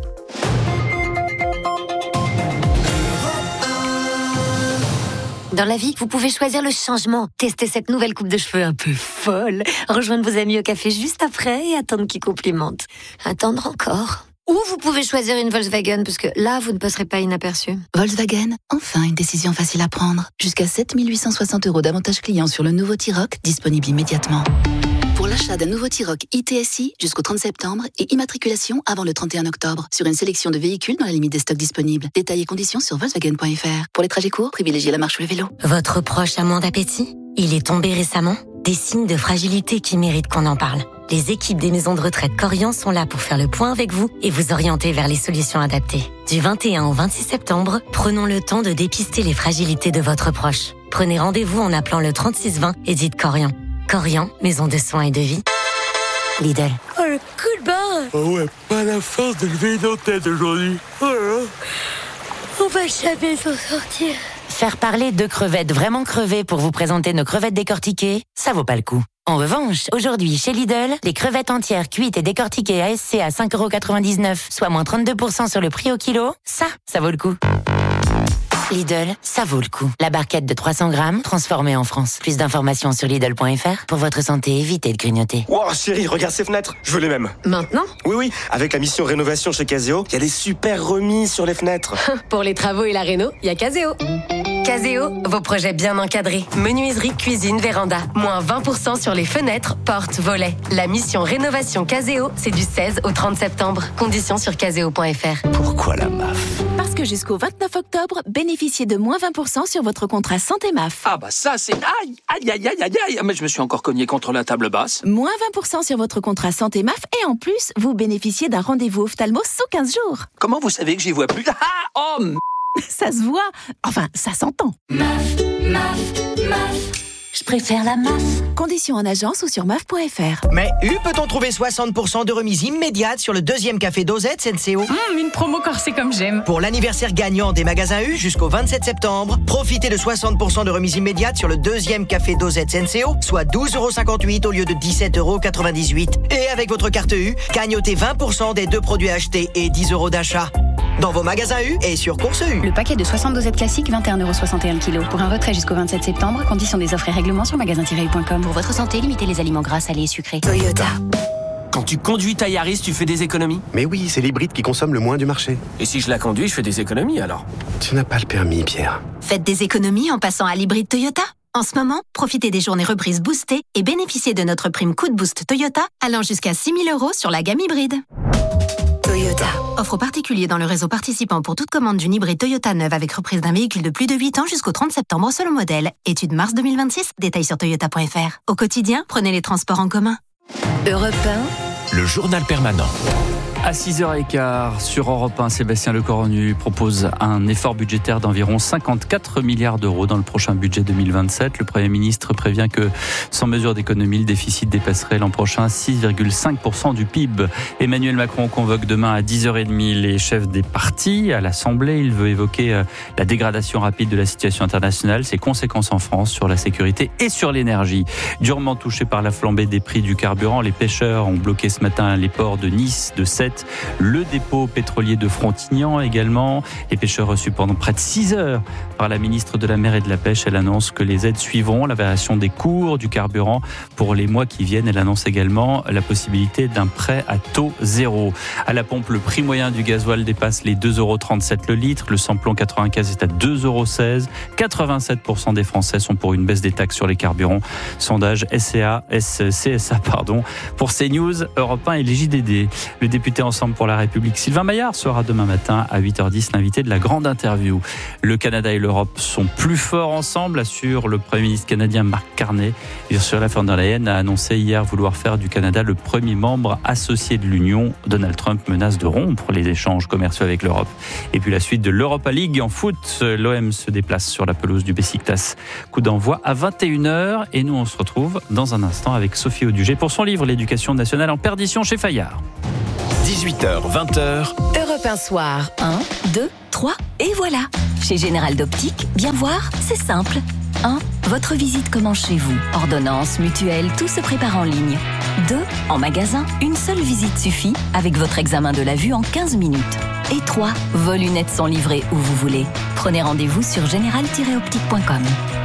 S20: Dans la vie, vous pouvez choisir le changement. Tester cette nouvelle coupe de cheveux un peu folle. Rejoindre vos amis au café juste après et attendre qu'ils complimentent. Attendre encore. Ou vous pouvez choisir une Volkswagen, parce que là, vous ne passerez pas inaperçu.
S23: Volkswagen, enfin une décision facile à prendre. Jusqu'à sept mille huit cent soixante euros d'avantages clients sur le nouveau T-Roc, disponible immédiatement. Pour l'achat d'un nouveau T-Roc I T S I jusqu'au trente septembre et immatriculation avant le trente et un octobre sur une sélection de véhicules dans la limite des stocks disponibles. Détails et conditions sur Volkswagen point F R. Pour les trajets courts, privilégiez la marche ou le vélo.
S20: Votre proche a moins d'appétit? Il est tombé récemment? Des signes de fragilité qui méritent qu'on en parle. Les équipes des maisons de retraite Corian sont là pour faire le point avec vous et vous orienter vers les solutions adaptées. Du vingt et un au vingt-six septembre, prenons le temps de dépister les fragilités de votre proche. Prenez rendez-vous en appelant le trente-six vingt et dites Corian. Corian, maison de soins et de vie. Lidl. Oh, le coup de barre!
S17: Oh ouais, pas la force de lever nos têtes aujourd'hui. Oh là là.
S20: On va jamais s'en sortir. Faire parler de crevettes vraiment crevées pour vous présenter nos crevettes décortiquées, ça vaut pas le coup. En revanche, aujourd'hui, chez Lidl, les crevettes entières cuites et décortiquées A S C à cinq euros quatre-vingt-dix-neuf, soit moins trente-deux pour cent sur le prix au kilo, ça, ça vaut le coup. Lidl, ça vaut le coup. La barquette de trois cents grammes, transformée en France. Plus d'informations sur Lidl point F R. Pour votre santé, évitez de grignoter.
S24: Wow, chérie, regarde ces fenêtres. Je veux les mêmes.
S20: Maintenant?
S24: Oui, oui. Avec la mission rénovation chez Caseo, il y a des super remises sur les fenêtres.
S20: Pour les travaux et la réno, il y a Caseo. Caseo, vos projets bien encadrés. Menuiserie, cuisine, véranda. Moins vingt pour cent sur les fenêtres, portes, volets. La mission rénovation Caseo, c'est du seize au trente septembre. Conditions sur caseo point F R.
S24: Pourquoi la M A F?
S25: Parce que jusqu'au vingt-neuf octobre, bénéficiez de moins vingt pour cent sur votre contrat santé M A F.
S26: Ah bah ça c'est... Aïe, aïe, aïe, aïe, aïe, aïe. Mais je me suis encore cogné contre la table basse.
S25: Moins vingt pour cent sur votre contrat santé M A F et en plus, vous bénéficiez d'un rendez-vous ophtalmo sous quinze jours.
S26: Comment vous savez que j'y vois plus? Ah, oh m...
S25: Ça se voit. Enfin, ça s'entend.
S20: M A F, M A F, M A F. Je préfère la M A F.
S25: Conditions en agence ou sur M A F point F R.
S14: Mais U peut-on trouver soixante pour cent de remise immédiate sur le deuxième café Dosette S N C O?
S19: Mmh, une promo corsée comme j'aime.
S14: Pour l'anniversaire gagnant des magasins U jusqu'au vingt-sept septembre, profitez de soixante pour cent de remise immédiate sur le deuxième café Dosette S N C O, soit douze euros cinquante-huit au lieu de dix-sept euros quatre-vingt-dix-huit. Et avec votre carte U, gagnotez vingt pour cent des deux produits achetés et dix euros d'achat. Dans vos magasins U et sur Course U.
S27: Le paquet de soixante dosettes classiques, vingt et un euros soixante et un kilo. Pour un retrait jusqu'au vingt-sept septembre, conditions des offres et règlements sur magasin tiret u point com. Pour votre santé, limitez les aliments gras, salés et sucrés.
S20: Toyota.
S26: Quand tu conduis ta Yaris, tu fais des économies?
S28: Mais oui, c'est l'hybride qui consomme le moins du marché.
S26: Et si je la conduis, je fais des économies alors?
S28: Tu n'as pas le permis, Pierre.
S20: Faites des économies en passant à l'hybride Toyota. En ce moment, profitez des journées reprises boostées et bénéficiez de notre prime coup de boost Toyota allant jusqu'à six mille euros sur la gamme hybride. Toyota.
S23: Toyota. Offre aux particuliers dans le réseau participant pour toute commande d'une hybride Toyota neuve avec reprise d'un véhicule de plus de huit ans jusqu'au trente septembre selon modèle. Étude mars deux mille vingt-six, détails sur toyota point f r. Au quotidien, prenez les transports en commun.
S6: Europe un, le journal permanent.
S29: À six heures quinze sur Europe un, Sébastien Lecornu propose un effort budgétaire d'environ cinquante-quatre milliards d'euros dans le prochain budget deux mille vingt-sept. Le Premier ministre prévient que sans mesure d'économie, le déficit dépasserait l'an prochain six virgule cinq pour cent du P I B. Emmanuel Macron convoque demain à dix heures trente les chefs des partis à l'Assemblée. Il veut évoquer la dégradation rapide de la situation internationale, ses conséquences en France sur la sécurité et sur l'énergie. Durement touchés par la flambée des prix du carburant, les pêcheurs ont bloqué ce matin les ports de Nice, de Sète, le dépôt pétrolier de Frontignan également. Les pêcheurs reçus pendant près de six heures par la ministre de la Mer et de la Pêche. Elle annonce que les aides suivront la variation des cours du carburant pour les mois qui viennent. Elle annonce également la possibilité d'un prêt à taux zéro. À la pompe, le prix moyen du gasoil dépasse les deux euros trente-sept le litre. Le samplon quatre-vingt-quinze est à deux euros seize. quatre-vingt-sept pour cent des Français sont pour une baisse des taxes sur les carburants. Sondage S C A, C S A pardon, pour CNews, Europe un et les J D D. Le député Ensemble pour la République, Sylvain Maillard, sera demain matin à huit heures dix l'invité de la grande interview. Le Canada et l'Europe sont plus forts ensemble, assure le Premier ministre canadien Mark Carney. Ursula von der Leyen a annoncé hier vouloir faire du Canada le premier membre associé de l'Union. Donald Trump menace de rompre les échanges commerciaux avec l'Europe. Et puis la suite de l'Europa League en foot. L'O M se déplace sur la pelouse du Beşiktaş. Coup d'envoi à vingt et une heures. Et nous, on se retrouve dans un instant avec Sophie Audugé pour son livre L'éducation nationale en perdition chez Fayard.
S6: dix-huit heures, vingt heures.
S25: Europe un soir. un, deux, trois, et voilà. Chez Général d'Optique, bien voir, c'est simple. un. Votre visite commence chez vous. Ordonnance, mutuelle, tout se prépare en ligne. deux. En magasin, une seule visite suffit avec votre examen de la vue en quinze minutes. Et trois. Vos lunettes sont livrées où vous voulez. Prenez rendez-vous sur général tiret optique point com.